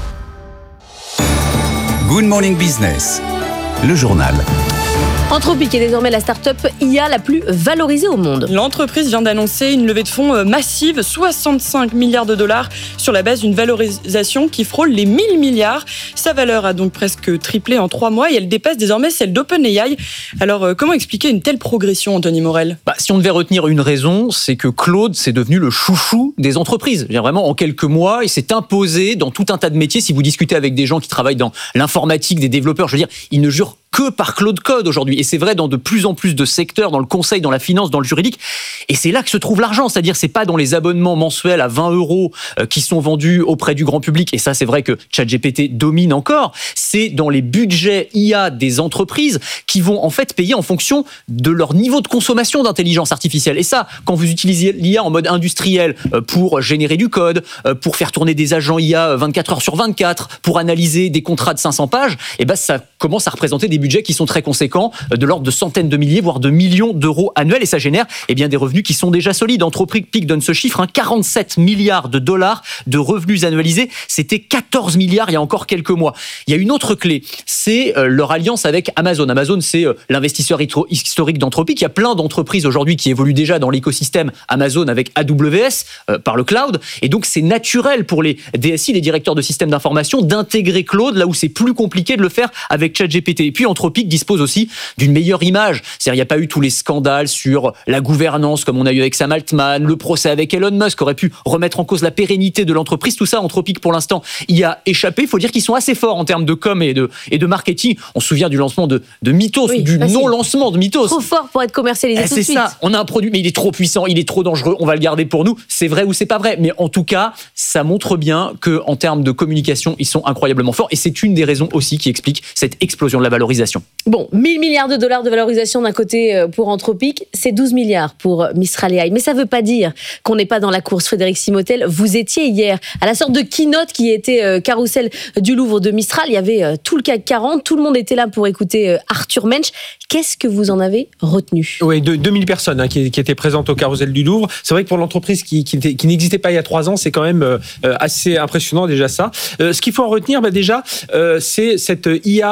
Good Morning Business, le journal. Anthropic est désormais la start-up IA la plus valorisée au monde. L'entreprise vient d'annoncer une levée de fonds massive, 65 milliards de dollars, sur la base d'une valorisation qui frôle les 1000 milliards. Sa valeur a donc presque triplé en 3 mois et elle dépasse désormais celle d'OpenAI. Alors, comment expliquer une telle progression, Anthony Morel ? Si on devait retenir une raison, c'est que Claude, c'est devenu le chouchou des entreprises. Vraiment, en quelques mois, il s'est imposé dans tout un tas de métiers. Si vous discutez avec des gens qui travaillent dans l'informatique, des développeurs, je veux dire, ils ne jurent que par Claude Code aujourd'hui. Et c'est vrai dans de plus en plus de secteurs, dans le conseil, dans la finance, dans le juridique. Et c'est là que se trouve l'argent. C'est-à-dire, c'est pas dans les abonnements mensuels à 20 € qui sont vendus auprès du grand public. Et ça, c'est vrai que ChatGPT domine encore. C'est dans les budgets IA des entreprises qui vont en fait payer en fonction de leur niveau de consommation d'intelligence artificielle. Et ça, quand vous utilisez l'IA en mode industriel pour générer du code, pour faire tourner des agents IA 24 heures sur 24, pour analyser des contrats de 500 pages, et ben ça commence à représenter des budgets qui sont très conséquents, de l'ordre de centaines de milliers, voire de millions d'euros annuels, et ça génère des revenus qui sont déjà solides. Anthropic donne ce chiffre, 47 milliards de dollars de revenus annualisés. C'était 14 milliards il y a encore quelques mois. Il y a une autre clé, c'est leur alliance avec Amazon. Amazon, c'est l'investisseur historique d'Anthropic. Il y a plein d'entreprises aujourd'hui qui évoluent déjà dans l'écosystème Amazon avec AWS par le cloud, et donc c'est naturel pour les DSI, les directeurs de systèmes d'information, d'intégrer Claude là où c'est plus compliqué de le faire avec ChatGPT. Et puis Anthropic dispose aussi d'une meilleure image. C'est-à-dire, il n'y a pas eu tous les scandales sur la gouvernance comme on a eu avec Sam Altman, le procès avec Elon Musk aurait pu remettre en cause la pérennité de l'entreprise. Tout ça, Anthropic, pour l'instant, y a échappé. Il faut dire qu'ils sont assez forts en termes de com et de marketing. On se souvient du lancement de Mythos, du non-lancement de Mythos. Trop fort pour être commercialisé tout de suite. C'est ça. On a un produit, mais il est trop puissant, il est trop dangereux. On va le garder pour nous. C'est vrai ou c'est pas vrai. Mais en tout cas, ça montre bien que en termes de communication, ils sont incroyablement forts. Et c'est une des raisons aussi qui explique cette explosion de la valorisation. Bon, 1000 milliards de dollars de valorisation d'un côté pour Anthropic, c'est 12 milliards pour Mistral AI. Mais ça ne veut pas dire qu'on n'est pas dans la course. Frédéric Simotel, vous étiez hier à la sorte de keynote qui était carrousel du Louvre de Mistral. Il y avait tout le CAC 40, tout le monde était là pour écouter Arthur Mensch. Qu'est-ce que vous en avez retenu ? Oui, 2000 personnes qui étaient présentes au carrousel du Louvre. C'est vrai que pour l'entreprise qui n'existait pas il y a 3 ans, c'est quand même assez impressionnant déjà ça. Ce qu'il faut en retenir déjà, c'est cette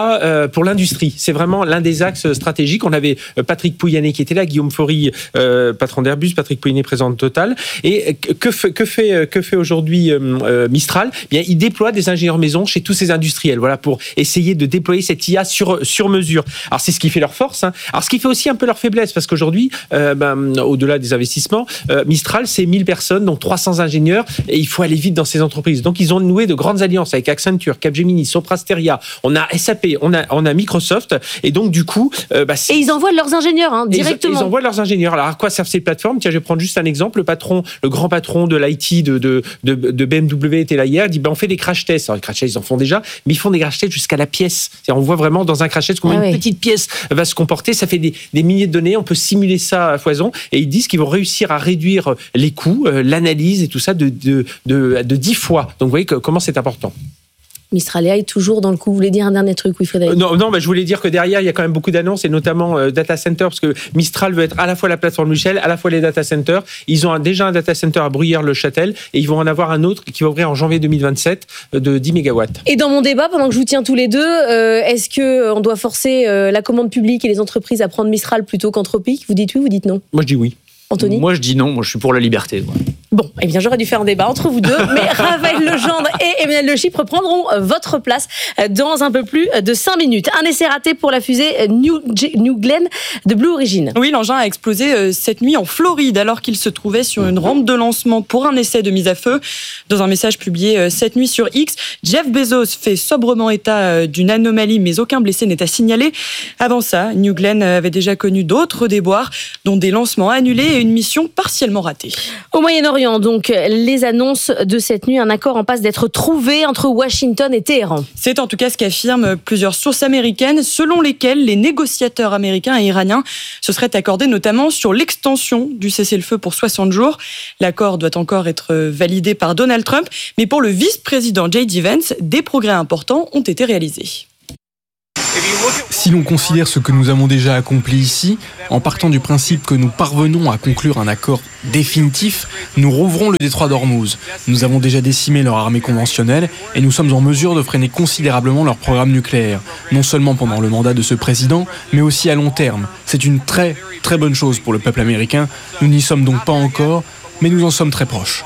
IA pour l'industrie. C'est vraiment l'un des axes stratégiques. On avait Patrick Pouyanné qui était là, Guillaume Faury, patron d'Airbus, Patrick Pouyanné, président de Total. Et que fait aujourd'hui Mistral ? Bien, il déploie des ingénieurs maison chez tous ces industriels, voilà, pour essayer de déployer cette IA sur mesure. Alors c'est ce qui fait leur force. Alors ce qui fait aussi un peu leur faiblesse, parce qu'aujourd'hui, au-delà des investissements, Mistral, c'est 1000 personnes, donc 300 ingénieurs, et il faut aller vite dans ces entreprises. Donc ils ont noué de grandes alliances avec Accenture, Capgemini, Soprasteria, on a SAP, on a Microsoft, et donc du coup... et ils envoient leurs ingénieurs directement. Ils envoient leurs ingénieurs. Alors à quoi servent ces plateformes ? Tiens, je vais prendre juste un exemple. Le grand patron de l'IT de BMW était là hier, il dit on fait des crash tests. Alors les crash tests, ils en font déjà, mais ils font des crash tests jusqu'à la pièce. C'est-à-dire, on voit vraiment dans un crash test comment une petite pièce va se comporter. Ça fait des milliers de données, on peut simuler ça à foison, et ils disent qu'ils vont réussir à réduire les coûts, l'analyse et tout ça de 10 fois. Donc vous voyez comment c'est important. Mistral AI toujours dans le coup. Vous voulez dire un dernier truc, oui, Frédéric? Non, je voulais dire que derrière, il y a quand même beaucoup d'annonces, et notamment data center, parce que Mistral veut être à la fois la plateforme Michel, à la fois les data centers. Ils ont déjà un data center à Bruyères-le-Châtel, et ils vont en avoir un autre qui va ouvrir en janvier 2027 de 10 MW. Et dans mon débat, pendant que je vous tiens tous les deux, est-ce qu'on doit forcer la commande publique et les entreprises à prendre Mistral plutôt qu'Anthropic? Vous dites oui, vous dites non? Moi, je dis oui. Anthony? Moi, je dis non. Moi, je suis pour la liberté. Ouais. Bon, eh bien, j'aurais dû faire un débat entre vous deux, mais Raphaël Legendre et Emmanuel Le Chypre prendront votre place dans un peu plus de 5 minutes. Un essai raté pour la fusée New Glenn de Blue Origin. Oui, l'engin a explosé cette nuit en Floride alors qu'il se trouvait sur une rampe de lancement pour un essai de mise à feu. Dans un message publié cette nuit sur X, Jeff Bezos fait sobrement état d'une anomalie, mais aucun blessé n'est à signaler. Avant ça, New Glenn avait déjà connu d'autres déboires, dont des lancements annulés et une mission partiellement ratée. Au Moyen-Orient, donc, les annonces de cette nuit, un accord en passe d'être trouvé entre Washington et Téhéran. C'est en tout cas ce qu'affirment plusieurs sources américaines, selon lesquelles les négociateurs américains et iraniens se seraient accordés notamment sur l'extension du cessez-le-feu pour 60 jours. L'accord doit encore être validé par Donald Trump, mais pour le vice-président J.D. Vance, des progrès importants ont été réalisés. Si l'on considère ce que nous avons déjà accompli ici, en partant du principe que nous parvenons à conclure un accord définitif, nous rouvrons le détroit d'Ormuz. Nous avons déjà décimé leur armée conventionnelle et nous sommes en mesure de freiner considérablement leur programme nucléaire, non seulement pendant le mandat de ce président, mais aussi à long terme. C'est une très bonne chose pour le peuple américain. Nous n'y sommes donc pas encore, mais nous en sommes très proches.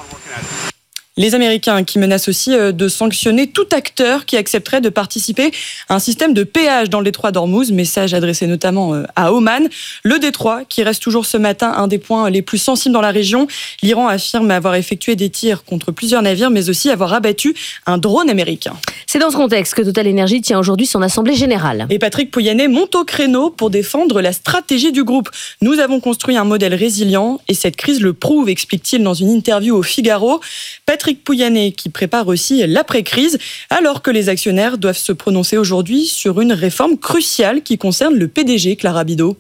Les Américains qui menacent aussi de sanctionner tout acteur qui accepterait de participer à un système de péage dans le détroit d'Ormuz, message adressé notamment à Oman. Le détroit, qui reste toujours ce matin un des points les plus sensibles dans la région. L'Iran affirme avoir effectué des tirs contre plusieurs navires, mais aussi avoir abattu un drone américain. C'est dans ce contexte que Total Energy tient aujourd'hui son assemblée générale. Et Patrick Pouyanné monte au créneau pour défendre la stratégie du groupe. Nous avons construit un modèle résilient et cette crise le prouve, explique-t-il dans une interview au Figaro. Patrick Pouyanné qui prépare aussi l'après-crise, alors que les actionnaires doivent se prononcer aujourd'hui sur une réforme cruciale qui concerne le PDG, Clara Bidot.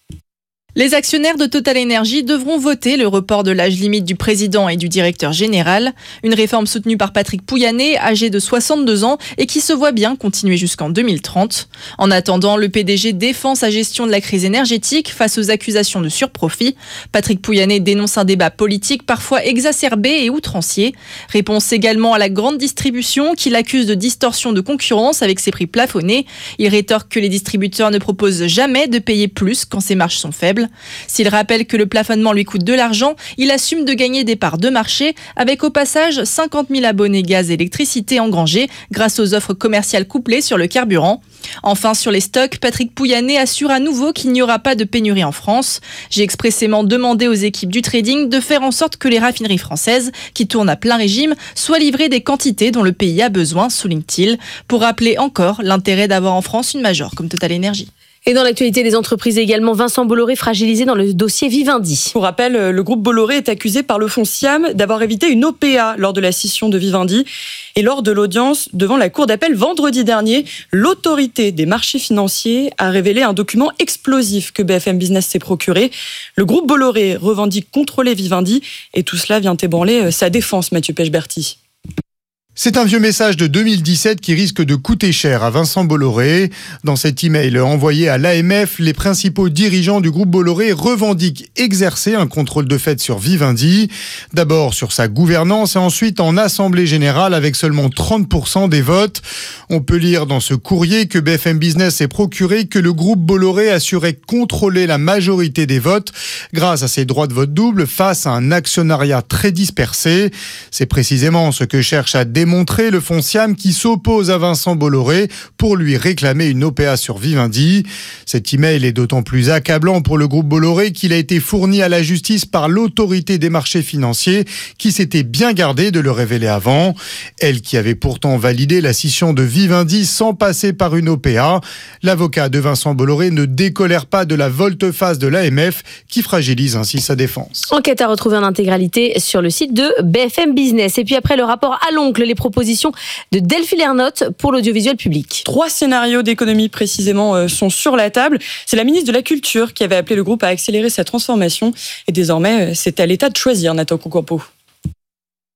Les actionnaires de Total Energy devront voter le report de l'âge limite du président et du directeur général. Une réforme soutenue par Patrick Pouyanné, âgé de 62 ans et qui se voit bien continuer jusqu'en 2030. En attendant, le PDG défend sa gestion de la crise énergétique face aux accusations de surprofit. Patrick Pouyanné dénonce un débat politique parfois exacerbé et outrancier. Réponse également à la grande distribution qui l'accuse de distorsion de concurrence avec ses prix plafonnés. Il rétorque que les distributeurs ne proposent jamais de payer plus quand ses marges sont faibles. S'il rappelle que le plafonnement lui coûte de l'argent, il assume de gagner des parts de marché avec au passage 50 000 abonnés gaz et électricité engrangés grâce aux offres commerciales couplées sur le carburant. Enfin, sur les stocks, Patrick Pouyanné assure à nouveau qu'il n'y aura pas de pénurie en France. J'ai expressément demandé aux équipes du trading de faire en sorte que les raffineries françaises, qui tournent à plein régime, soient livrées des quantités dont le pays a besoin, souligne-t-il, pour rappeler encore l'intérêt d'avoir en France une major comme Total Energy. Et dans l'actualité des entreprises également, Vincent Bolloré fragilisé dans le dossier Vivendi. Pour rappel, le groupe Bolloré est accusé par le fonds Siam d'avoir évité une OPA lors de la scission de Vivendi. Et lors de l'audience devant la cour d'appel vendredi dernier, l'autorité des marchés financiers a révélé un document explosif que BFM Business s'est procuré. Le groupe Bolloré revendique contrôler Vivendi et tout cela vient ébranler sa défense, Mathieu Pechberti. C'est un vieux message de 2017 qui risque de coûter cher à Vincent Bolloré. Dans cet email envoyé à l'AMF, les principaux dirigeants du groupe Bolloré revendiquent exercer un contrôle de fait sur Vivendi. D'abord sur sa gouvernance et ensuite en assemblée générale avec seulement 30% des votes. On peut lire dans ce courrier que BFM Business s'est procuré que le groupe Bolloré assurait contrôler la majorité des votes grâce à ses droits de vote double face à un actionnariat très dispersé. C'est précisément ce que cherche à démontrer le fonds Siam qui s'oppose à Vincent Bolloré pour lui réclamer une OPA sur Vivendi. Cet email est d'autant plus accablant pour le groupe Bolloré qu'il a été fourni à la justice par l'autorité des marchés financiers qui s'était bien gardée de le révéler avant. Elle qui avait pourtant validé la scission de Vivendi sans passer par une OPA. L'avocat de Vincent Bolloré ne décolère pas de la volte-face de l'AMF qui fragilise ainsi sa défense. Enquête à retrouver en intégralité sur le site de BFM Business. Et puis après le rapport à l'oncle, les propositions de Delphine Lernotte pour l'audiovisuel public. 3 scénarios d'économie précisément sont sur la table. C'est la ministre de la Culture qui avait appelé le groupe à accélérer sa transformation. Et désormais, c'est à l'État de choisir, Nathan Concampo.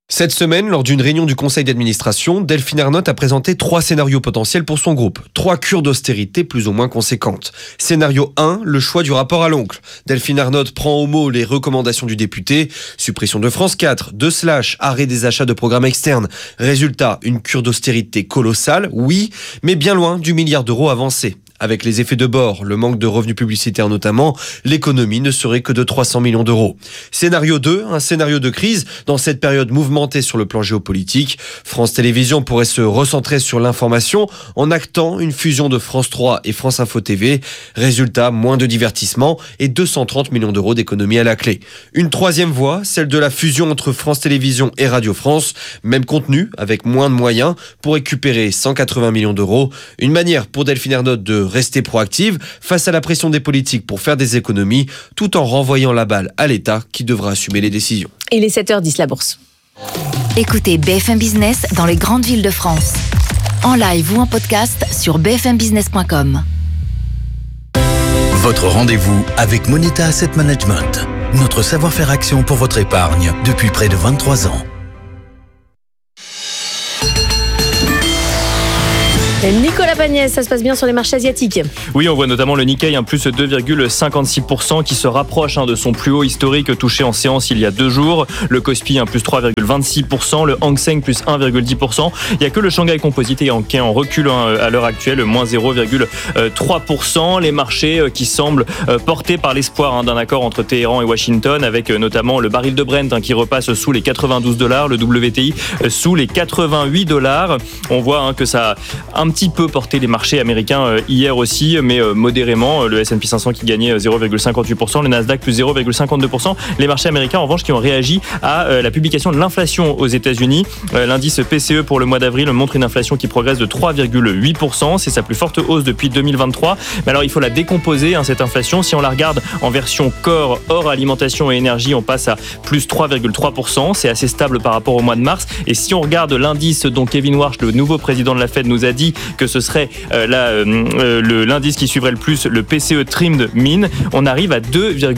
Cette semaine, lors d'une réunion du conseil d'administration, Delphine Ernotte a présenté 3 scénarios potentiels pour son groupe. 3 cures d'austérité plus ou moins conséquentes. Scénario 1, le choix du rapport à l'oncle. Delphine Ernotte prend au mot les recommandations du député. Suppression de France 4, de Slash, arrêt des achats de programmes externes. Résultat, une cure d'austérité colossale, oui, mais bien loin du milliard d'euros avancé. Avec les effets de bord, le manque de revenus publicitaires notamment, l'économie ne serait que de 300 millions d'euros. Scénario 2, un scénario de crise dans cette période mouvementée sur le plan géopolitique. France Télévisions pourrait se recentrer sur l'information en actant une fusion de France 3 et France Info TV. Résultat, moins de divertissement et 230 millions d'euros d'économie à la clé. Une troisième voie, celle de la fusion entre France Télévisions et Radio France. Même contenu, avec moins de moyens, pour récupérer 180 millions d'euros. Une manière pour Delphine Ernotte de rester proactive face à la pression des politiques pour faire des économies, tout en renvoyant la balle à l'État qui devra assumer les décisions. Il est 7h10, la bourse. Écoutez BFM Business dans les grandes villes de France. En live ou en podcast sur bfmbusiness.com. Votre rendez-vous avec Moneta Asset Management. Notre savoir-faire action pour votre épargne depuis près de 23 ans. Nicolas Pagnès, ça se passe bien sur les marchés asiatiques? Oui, on voit notamment le Nikkei, un plus 2,56% qui se rapproche de son plus haut historique touché en séance il y a 2 jours. Le Kospi, un plus 3,26%. Le Hang Seng, plus 1,10%. Il n'y a que le Shanghai Composite qui est en recul à l'heure actuelle, moins 0,3%. Les marchés qui semblent portés par l'espoir d'un accord entre Téhéran et Washington, avec notamment le baril de Brent qui repasse sous les $92, le WTI sous les $88. On voit que ça a un petit peu porté les marchés américains hier aussi, mais modérément. Le S&P 500 qui gagnait 0,58%, le Nasdaq plus 0,52%. Les marchés américains, en revanche, qui ont réagi à la publication de l'inflation aux États-Unis. L'indice PCE pour le mois d'avril montre une inflation qui progresse de 3,8%. C'est sa plus forte hausse depuis 2023. Mais alors, il faut la décomposer, cette inflation. Si on la regarde en version corps, hors alimentation et énergie, on passe à plus 3,3%. C'est assez stable par rapport au mois de mars. Et si on regarde l'indice dont Kevin Warsh, le nouveau président de la Fed, nous a dit que ce serait l'indice qui suivrait le plus, le PCE Trimmed Mean, on arrive à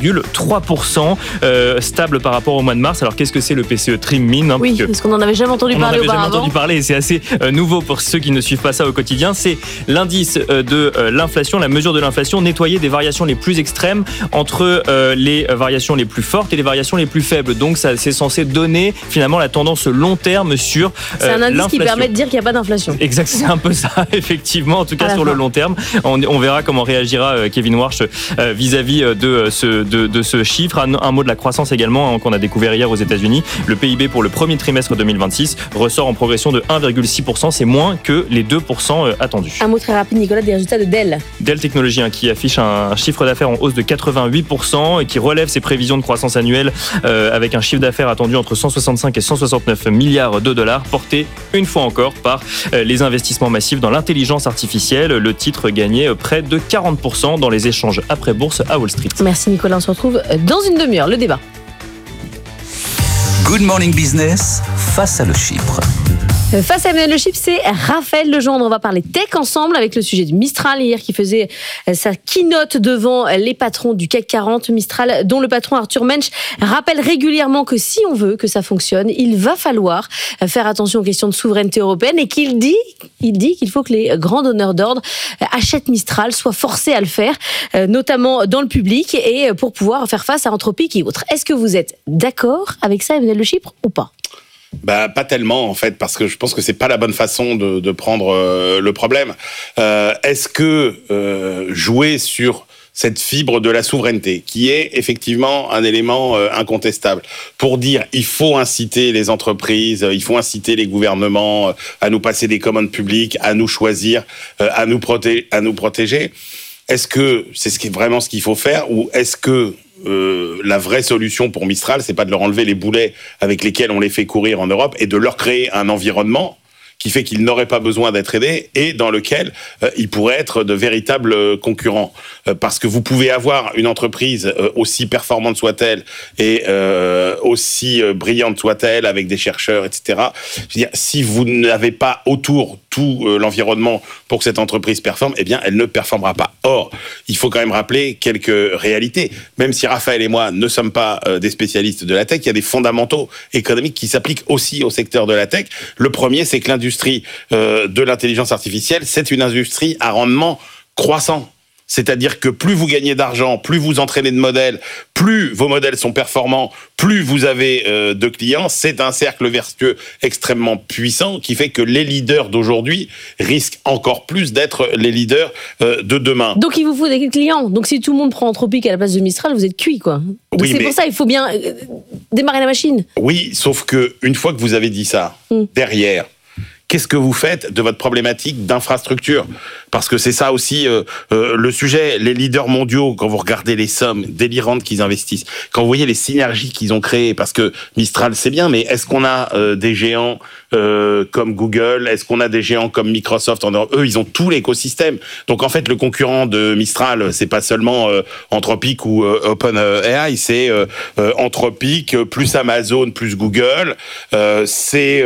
2,3%, stable par rapport au mois de mars. Alors qu'est-ce que c'est le PCE Trimmed Mean, Oui, parce qu'on n'en avait jamais entendu parler auparavant. On n'en avait jamais entendu parler et c'est assez nouveau pour ceux qui ne suivent pas ça au quotidien. C'est l'indice de l'inflation, la mesure de l'inflation nettoyée des variations les plus extrêmes entre les variations les plus fortes et les variations les plus faibles. Donc ça, c'est censé donner finalement la tendance long terme sur c'est un indice qui permet de dire qu'il n'y a pas d'inflation. Exact, c'est un peu ça, effectivement, en tout cas sur le long terme. On verra comment réagira Kevin Warsh vis-à-vis de ce chiffre. Un mot de la croissance également qu'on a découvert hier aux États-Unis. Le PIB pour le premier trimestre 2026 ressort en progression de 1,6%. C'est moins que les 2% attendus. Un mot très rapide, Nicolas, des résultats de Dell. Dell Technologies qui affiche un chiffre d'affaires en hausse de 88% et qui relève ses prévisions de croissance annuelle avec un chiffre d'affaires attendu entre 165 et 169 milliards de dollars, porté une fois encore par les investissements massifs dans l'intelligence artificielle. Le titre gagnait près de 40% dans les échanges après bourse à Wall Street. Merci Nicolas, on se retrouve dans une demi-heure. Le débat. Good Morning Business, face à le Chypre. Face à le Chypre, c'est Raphaël Legendre. On va parler tech ensemble avec le sujet du Mistral hier qui faisait sa keynote devant les patrons du CAC 40. Mistral dont le patron Arthur Mensch rappelle régulièrement que si on veut que ça fonctionne, il va falloir faire attention aux questions de souveraineté européenne et qu'il dit qu'il faut que les grands donneurs d'ordre achètent Mistral, soient forcés à le faire, notamment dans le public et pour pouvoir faire face à Anthropic et autres. Est-ce que vous êtes d'accord avec ça, Emmanuel Le Chypre, ou pas ? Pas tellement en fait, parce que je pense que c'est pas la bonne façon de prendre le problème. Est-ce que jouer sur cette fibre de la souveraineté, qui est effectivement un élément incontestable, pour dire il faut inciter les entreprises, il faut inciter les gouvernements à nous passer des commandes publiques, à nous choisir, à nous protéger. Est-ce que c'est vraiment ce qu'il faut faire, ou est-ce que la vraie solution pour Mistral, c'est pas de leur enlever les boulets avec lesquels on les fait courir en Europe et de leur créer un environnement qui fait qu'ils n'auraient pas besoin d'être aidés et dans lequel ils pourraient être de véritables concurrents. Parce que vous pouvez avoir une entreprise aussi performante soit-elle et aussi brillante soit-elle avec des chercheurs, etc. Je veux dire, si vous n'avez pas autour tout l'environnement pour que cette entreprise performe, eh bien, elle ne performera pas. Or, il faut quand même rappeler quelques réalités. Même si Raphaël et moi ne sommes pas des spécialistes de la tech, il y a des fondamentaux économiques qui s'appliquent aussi au secteur de la tech. Le premier, c'est que l'industrie de l'intelligence artificielle, c'est une industrie à rendement croissant. C'est-à-dire que plus vous gagnez d'argent, plus vous entraînez de modèles, plus vos modèles sont performants, plus vous avez de clients. C'est un cercle vertueux extrêmement puissant qui fait que les leaders d'aujourd'hui risquent encore plus d'être les leaders de demain. Donc il vous faut des clients. Donc si tout le monde prend Anthropic à la place de Mistral, vous êtes cuit, quoi. Donc Oui, c'est mais- pour ça, il faut bien démarrer la machine. Oui, sauf que une fois que vous avez dit ça, derrière, qu'est-ce que vous faites de votre problématique d'infrastructure ? Parce que c'est ça aussi le sujet. Les leaders mondiaux, quand vous regardez les sommes délirantes qu'ils investissent, quand vous voyez les synergies qu'ils ont créées, parce que Mistral c'est bien, mais est-ce qu'on a des géants comme Google ? Est-ce qu'on a des géants comme Microsoft en Europe ? Eux, ils ont tout l'écosystème. Donc en fait, le concurrent de Mistral, c'est pas seulement Anthropic ou OpenAI, c'est Anthropic plus Amazon plus Google, c'est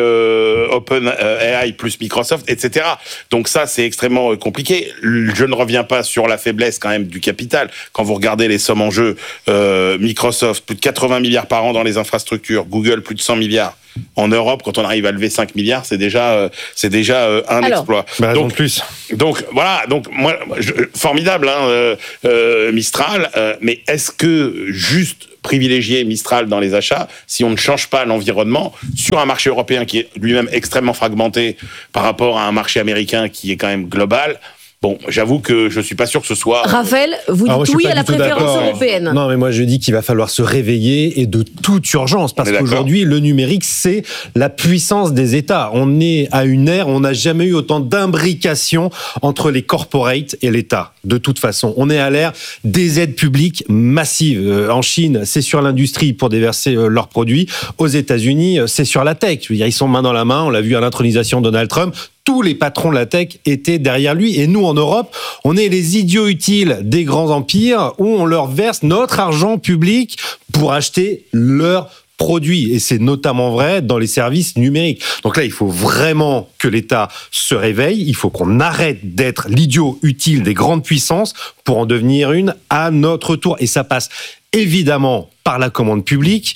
OpenAI plus Microsoft, etc. Donc ça, c'est extrêmement compliqué. Je ne reviens pas sur la faiblesse quand même du capital. Quand vous regardez les sommes en jeu, Microsoft, plus de 80 milliards par an dans les infrastructures, Google, plus de 100 milliards. En Europe, quand on arrive à lever 5 milliards, c'est déjà un exploit. Donc plus. Donc voilà, donc moi formidable Mistral, mais est-ce que juste privilégier Mistral dans les achats si on ne change pas l'environnement sur un marché européen qui est lui-même extrêmement fragmenté par rapport à un marché américain qui est quand même global? Bon, j'avoue que je suis pas sûr que ce soit... Raphaël, vous Alors moi, dites je suis oui pas à la du tout préférence d'accord. européenne. Non, mais moi je dis qu'il va falloir se réveiller et de toute urgence parce On est d'accord. qu'aujourd'hui le numérique c'est la puissance des États. On est à une ère, on n'a jamais eu autant d'imbrication entre les corporates et l'État. De toute façon, on est à l'ère des aides publiques massives. En Chine, c'est sur l'industrie pour déverser leurs produits. Aux États-Unis, c'est sur la tech. Je veux dire, ils sont main dans la main. On l'a vu à l'intronisation de Donald Trump. Tous les patrons de la tech étaient derrière lui. Et nous, en Europe, on est les idiots utiles des grands empires où on leur verse notre argent public pour acheter leurs produits. Et c'est notamment vrai dans les services numériques. Donc là, il faut vraiment que l'État se réveille. Il faut qu'on arrête d'être l'idiot utile des grandes puissances pour en devenir une à notre tour. Et ça passe évidemment par la commande publique.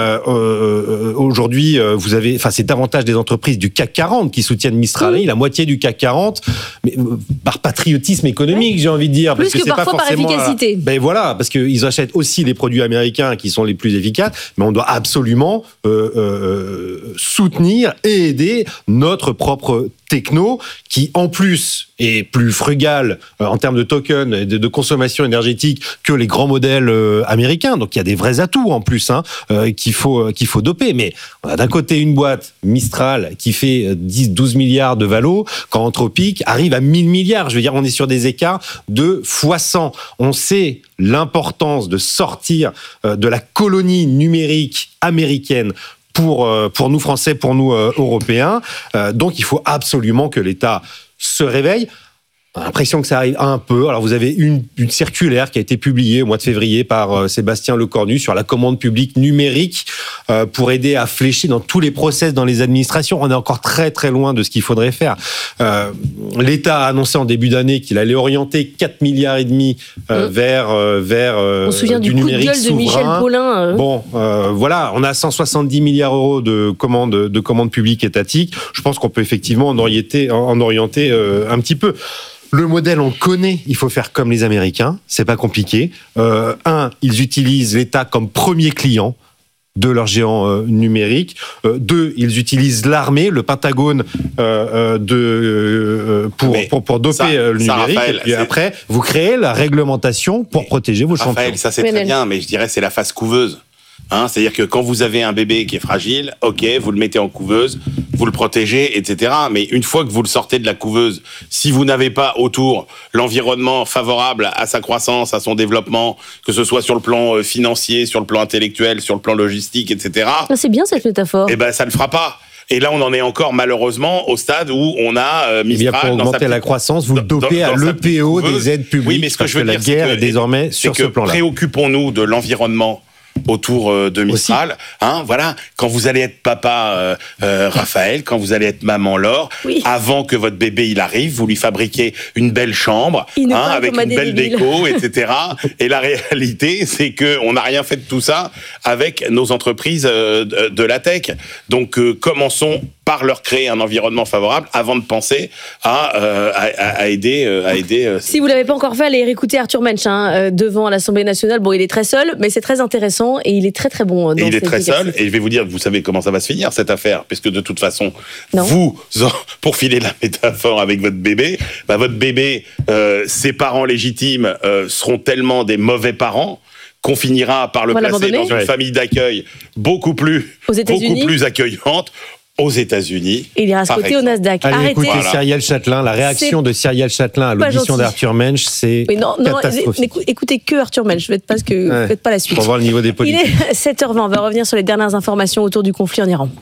Aujourd'hui, vous avez, enfin, c'est davantage des entreprises du CAC 40 qui soutiennent Mistral, la moitié du CAC 40, mais par patriotisme économique, j'ai envie de dire. Plus parce que que c'est pas parfois par forcément efficacité. Ben voilà, parce qu'ils achètent aussi les produits américains qui sont les plus efficaces, mais on doit absolument soutenir et aider notre propre techno qui, en plus, est plus frugal en termes de tokens et de consommation énergétique que les grands modèles américains. Donc, il y a des vrais atouts en plus qu'il faut doper. Mais on a d'un côté une boîte, Mistral, qui fait 10-12 milliards de valo, quand Anthropic arrive à 1000 milliards. Je veux dire, on est sur des écarts de x100. On sait l'importance de sortir de la colonie numérique américaine pour nous Français, pour nous Européens. Donc, il faut absolument que l'État se réveille. On a l'impression que ça arrive un peu. Alors, vous avez une circulaire qui a été publiée au mois de février par Sébastien Lecornu sur la commande publique numérique pour aider à flécher dans tous les process dans les administrations. On est encore très, très loin de ce qu'il faudrait faire. L'État a annoncé en début d'année qu'il allait orienter 4,5 milliards vers On se souvient du du coup de numérique gueule de Michel souverain. Paulin. Bon, voilà, on a 170 milliards d'euros de commandes publiques étatiques. Je pense qu'on peut effectivement en orienter un petit peu. Le modèle, on le connaît. Il faut faire comme les Américains. C'est pas compliqué. Ils utilisent l'État comme premier client de leurs géants numériques. 2, ils utilisent l'armée, le Pentagone, pour doper le numérique. Raphaël, et puis après, vous créez la réglementation pour protéger vos champions. Raphaël, ça c'est très bien, mais je dirais c'est la phase couveuse. C'est-à-dire que quand vous avez un bébé qui est fragile, ok, vous le mettez en couveuse, vous le protégez, etc. Mais une fois que vous le sortez de la couveuse, si vous n'avez pas autour l'environnement favorable à sa croissance, à son développement, que ce soit sur le plan financier, sur le plan intellectuel, sur le plan logistique, etc. C'est bien cette métaphore. Eh ben, ça ne le fera pas. Et là, on en est encore malheureusement au stade où on a Mistral. Pour augmenter la croissance, vous le dopez à l'EPO des aides publiques. Oui, mais ce que je veux dire, la guerre est désormais sur ce plan-là. Préoccupons-nous de l'environnement autour de Mistral, voilà. Quand vous allez être papa Raphaël, quand vous allez être maman Laure, avant que votre bébé il arrive, vous lui fabriquez une belle chambre, avec une belle déco, etc. Et la réalité, c'est que on n'a rien fait de tout ça avec nos entreprises de la tech. Donc commençons par leur créer un environnement favorable avant de penser à aider. Si vous l'avez pas encore fait, allez réécouter Arthur Mensch devant l'Assemblée nationale. Bon, il est très seul, mais c'est très intéressant et il est très très bon. Et il est très seul. Et je vais vous dire, vous savez comment ça va se finir cette affaire, puisque de toute façon, pour filer la métaphore avec votre bébé, ses parents légitimes seront tellement des mauvais parents qu'on finira par le placer dans une famille d'accueil beaucoup plus accueillante. Aux États-Unis. Il ira se coter au Nasdaq. Allez écouter Cyrielle Châtelain. La réaction de Cyrielle Châtelain à l'audition d'Arthur Mensch, c'est catastrophique. Écoutez que Arthur Mensch, faites pas la suite. Pour voir le niveau des politiques. Il est 7h20, on va revenir sur les dernières informations autour du conflit en Iran.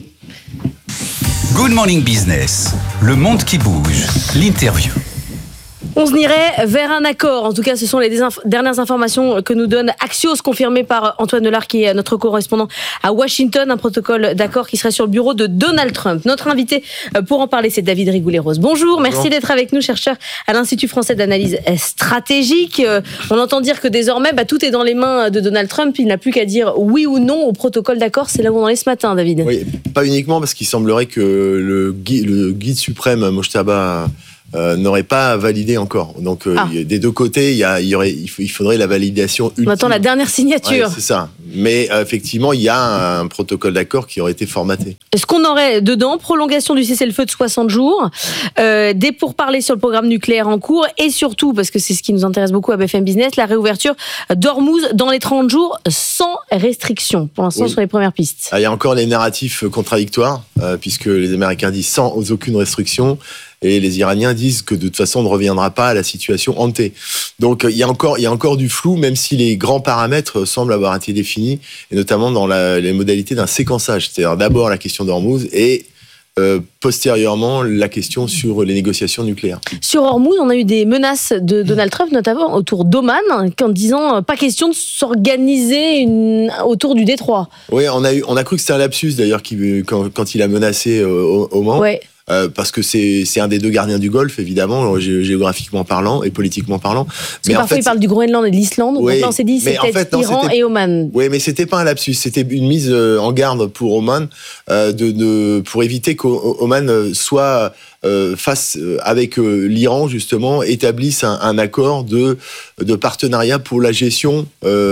Good Morning Business, le monde qui bouge, l'interview. On se irait vers un accord. En tout cas, ce sont les dernières informations que nous donne Axios, confirmées par Antoine Delard, qui est notre correspondant à Washington. Un protocole d'accord qui serait sur le bureau de Donald Trump. Notre invité pour en parler, c'est David Rigoulet-Rose. Bonjour, merci d'être avec nous, chercheur à l'Institut français d'analyse stratégique. On entend dire que désormais, tout est dans les mains de Donald Trump. Il n'a plus qu'à dire oui ou non au protocole d'accord. C'est là où on en est ce matin, David. Oui, pas uniquement, parce qu'il semblerait que le guide suprême, Mojtaba, n'aurait pas validé encore. Donc des deux côtés, il faudrait la validation ultime. On attend la dernière signature. Ouais, c'est ça. Mais effectivement, il y a un protocole d'accord qui aurait été formaté. Est-ce qu'on aurait dedans prolongation du cessez-le-feu de 60 jours, des pourparlers sur le programme nucléaire en cours et surtout, parce que c'est ce qui nous intéresse beaucoup à BFM Business, la réouverture d'Ormuz dans les 30 jours sans restriction, pour l'instant sur les premières pistes. Il y a encore les narratifs contradictoires, puisque les Américains disent sans aucune restriction, et les Iraniens disent que de toute façon on ne reviendra pas à la situation ante. Donc il y a encore du flou, même si les grands paramètres semblent avoir été définis, et notamment dans les modalités d'un séquençage. C'est-à-dire d'abord la question d'Ormuz et postérieurement la question sur les négociations nucléaires. Sur Ormuz, on a eu des menaces de Donald Trump, notamment autour d'Oman, en disant pas question de s'organiser autour du détroit. Oui, on a cru que c'était un lapsus d'ailleurs quand il a menacé Oman. Ouais. Parce que c'est un des deux gardiens du Golfe, évidemment, géographiquement parlant et politiquement parlant. Mais parfois, il parle du Groenland et de l'Islande. Donc là, on s'est dit, c'est peut-être Iran et Oman. Oui, mais c'était pas un lapsus. C'était une mise en garde pour Oman, pour éviter qu'Oman soit face avec l'Iran, justement, établisse un accord de partenariat pour la gestion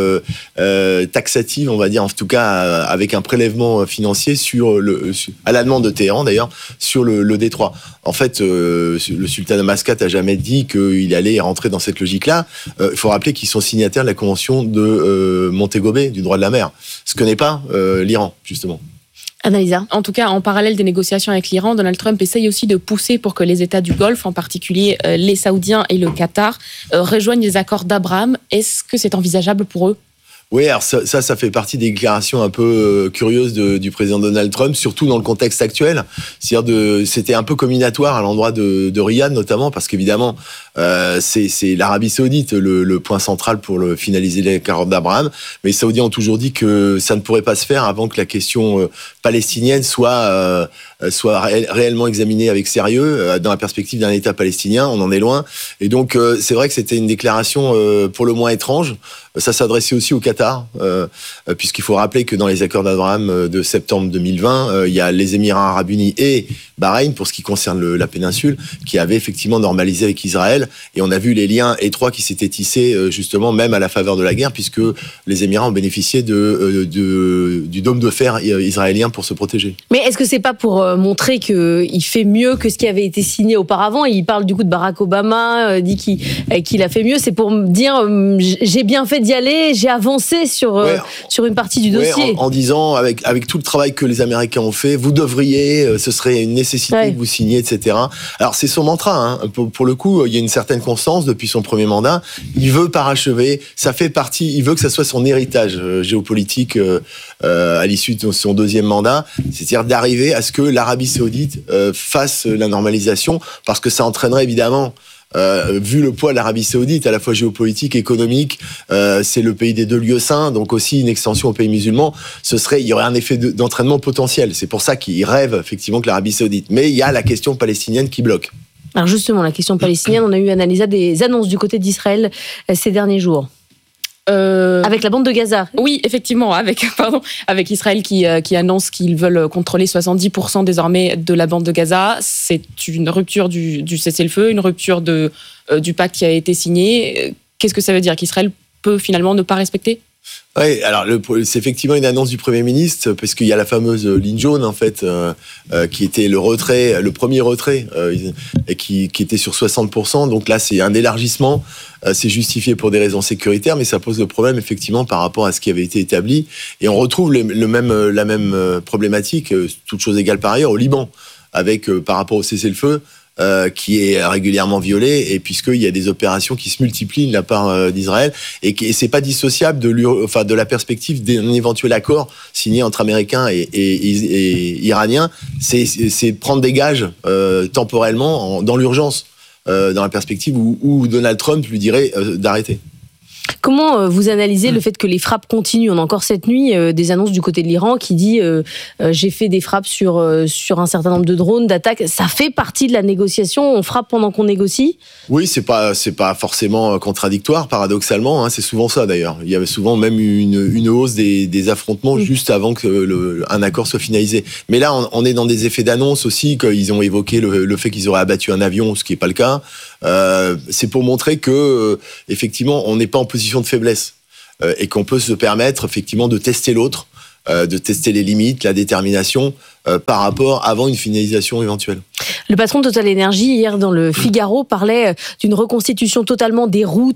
taxative, on va dire, en tout cas, avec un prélèvement financier à la demande de Téhéran, d'ailleurs, sur le détroit. En fait, le sultan de Mascate a jamais dit qu'il allait rentrer dans cette logique-là. Il faut rappeler qu'ils sont signataires de la convention de Montego Bay, du droit de la mer, ce que n'est pas l'Iran, justement. Annalisa. En tout cas, en parallèle des négociations avec l'Iran, Donald Trump essaye aussi de pousser pour que les États du Golfe, en particulier les Saoudiens et le Qatar, rejoignent les accords d'Abraham. Est-ce que c'est envisageable pour eux ? Oui, alors ça fait partie des déclarations un peu curieuses du président Donald Trump, surtout dans le contexte actuel. C'est-à-dire c'était un peu combinatoire à l'endroit de Riyad notamment, parce qu'évidemment c'est l'Arabie Saoudite le point central pour finaliser l'accord d'Abraham. Mais les Saoudiens ont toujours dit que ça ne pourrait pas se faire avant que la question palestinienne soit réellement examinée avec sérieux dans la perspective d'un État palestinien. On en est loin. Et donc c'est vrai que c'était une déclaration pour le moins étrange. Ça s'adressait aussi au Qatar, puisqu'il faut rappeler que dans les accords d'Abraham de septembre 2020, il y a les Émirats Arabes Unis et Bahreïn, pour ce qui concerne la péninsule, qui avaient effectivement normalisé avec Israël. Et on a vu les liens étroits qui s'étaient tissés, justement, même à la faveur de la guerre, puisque les Émirats ont bénéficié du dôme de fer israélien pour se protéger. Mais est-ce que c'est pas pour montrer qu'il fait mieux que ce qui avait été signé auparavant ? Il parle du coup de Barack Obama, dit qu'il a fait mieux. C'est pour dire, j'ai bien fait d'y aller, j'ai avancé avancer sur une partie du dossier. En disant, avec tout le travail que les Américains ont fait, vous devriez, ce serait une nécessité que vous signiez, etc. Alors, c'est son mantra. Hein. Pour le coup, il y a une certaine constance depuis son premier mandat. Il veut parachever. Ça fait partie. Il veut que ça soit son héritage géopolitique à l'issue de son deuxième mandat. C'est-à-dire d'arriver à ce que l'Arabie Saoudite fasse la normalisation, parce que ça entraînerait évidemment. Vu le poids de l'Arabie Saoudite, à la fois géopolitique, économique, c'est le pays des deux lieux saints, donc aussi une extension aux pays musulmans. Il y aurait un effet d'entraînement potentiel. C'est pour ça qu'il rêve effectivement que l'Arabie Saoudite. Mais il y a la question palestinienne qui bloque. Alors justement, la question palestinienne, on a eu Annalisa des annonces du côté d'Israël ces derniers jours. Avec la bande de Gaza. Oui, effectivement, avec Israël qui annonce qu'ils veulent contrôler 70% désormais de la bande de Gaza. C'est une rupture du cessez-le-feu, une rupture du pacte qui a été signé. Qu'est-ce que ça veut dire, qu'Israël peut finalement ne pas respecter ? Oui, alors c'est effectivement une annonce du Premier ministre, parce qu'il y a la fameuse ligne jaune, en fait, qui était le premier retrait, et qui était sur 60%. Donc là, c'est un élargissement. C'est justifié pour des raisons sécuritaires, mais ça pose le problème, effectivement, par rapport à ce qui avait été établi. Et on retrouve la même problématique, toute chose égale par ailleurs, au Liban, avec, par rapport au cessez-le-feu, qui est régulièrement violé, et puisqu'il y a des opérations qui se multiplient de la part d'Israël, et c'est pas dissociable de la perspective d'un éventuel accord signé entre Américains et Iraniens. C'est prendre des gages temporellement dans l'urgence, dans la perspective où Donald Trump lui dirait d'arrêter. Comment vous analysez le fait que les frappes continuent ? On a encore cette nuit des annonces du côté de l'Iran qui dit j'ai fait des frappes sur un certain nombre de drones, d'attaques. Ça fait partie de la négociation. On frappe pendant qu'on négocie ? Oui, c'est pas forcément contradictoire, paradoxalement. Hein, c'est souvent ça d'ailleurs. Il y avait souvent même une hausse des affrontements juste avant que un accord soit finalisé. Mais là, on est dans des effets d'annonce aussi. Qu'ils ont évoqué le fait qu'ils auraient abattu un avion, ce qui n'est pas le cas. C'est pour montrer que effectivement, on n'est pas en position de faiblesse et qu'on peut se permettre effectivement de tester l'autre, de tester les limites, la détermination par rapport avant une finalisation éventuelle. Le patron de Total Energy hier dans le Figaro parlait d'une reconstitution totalement des routes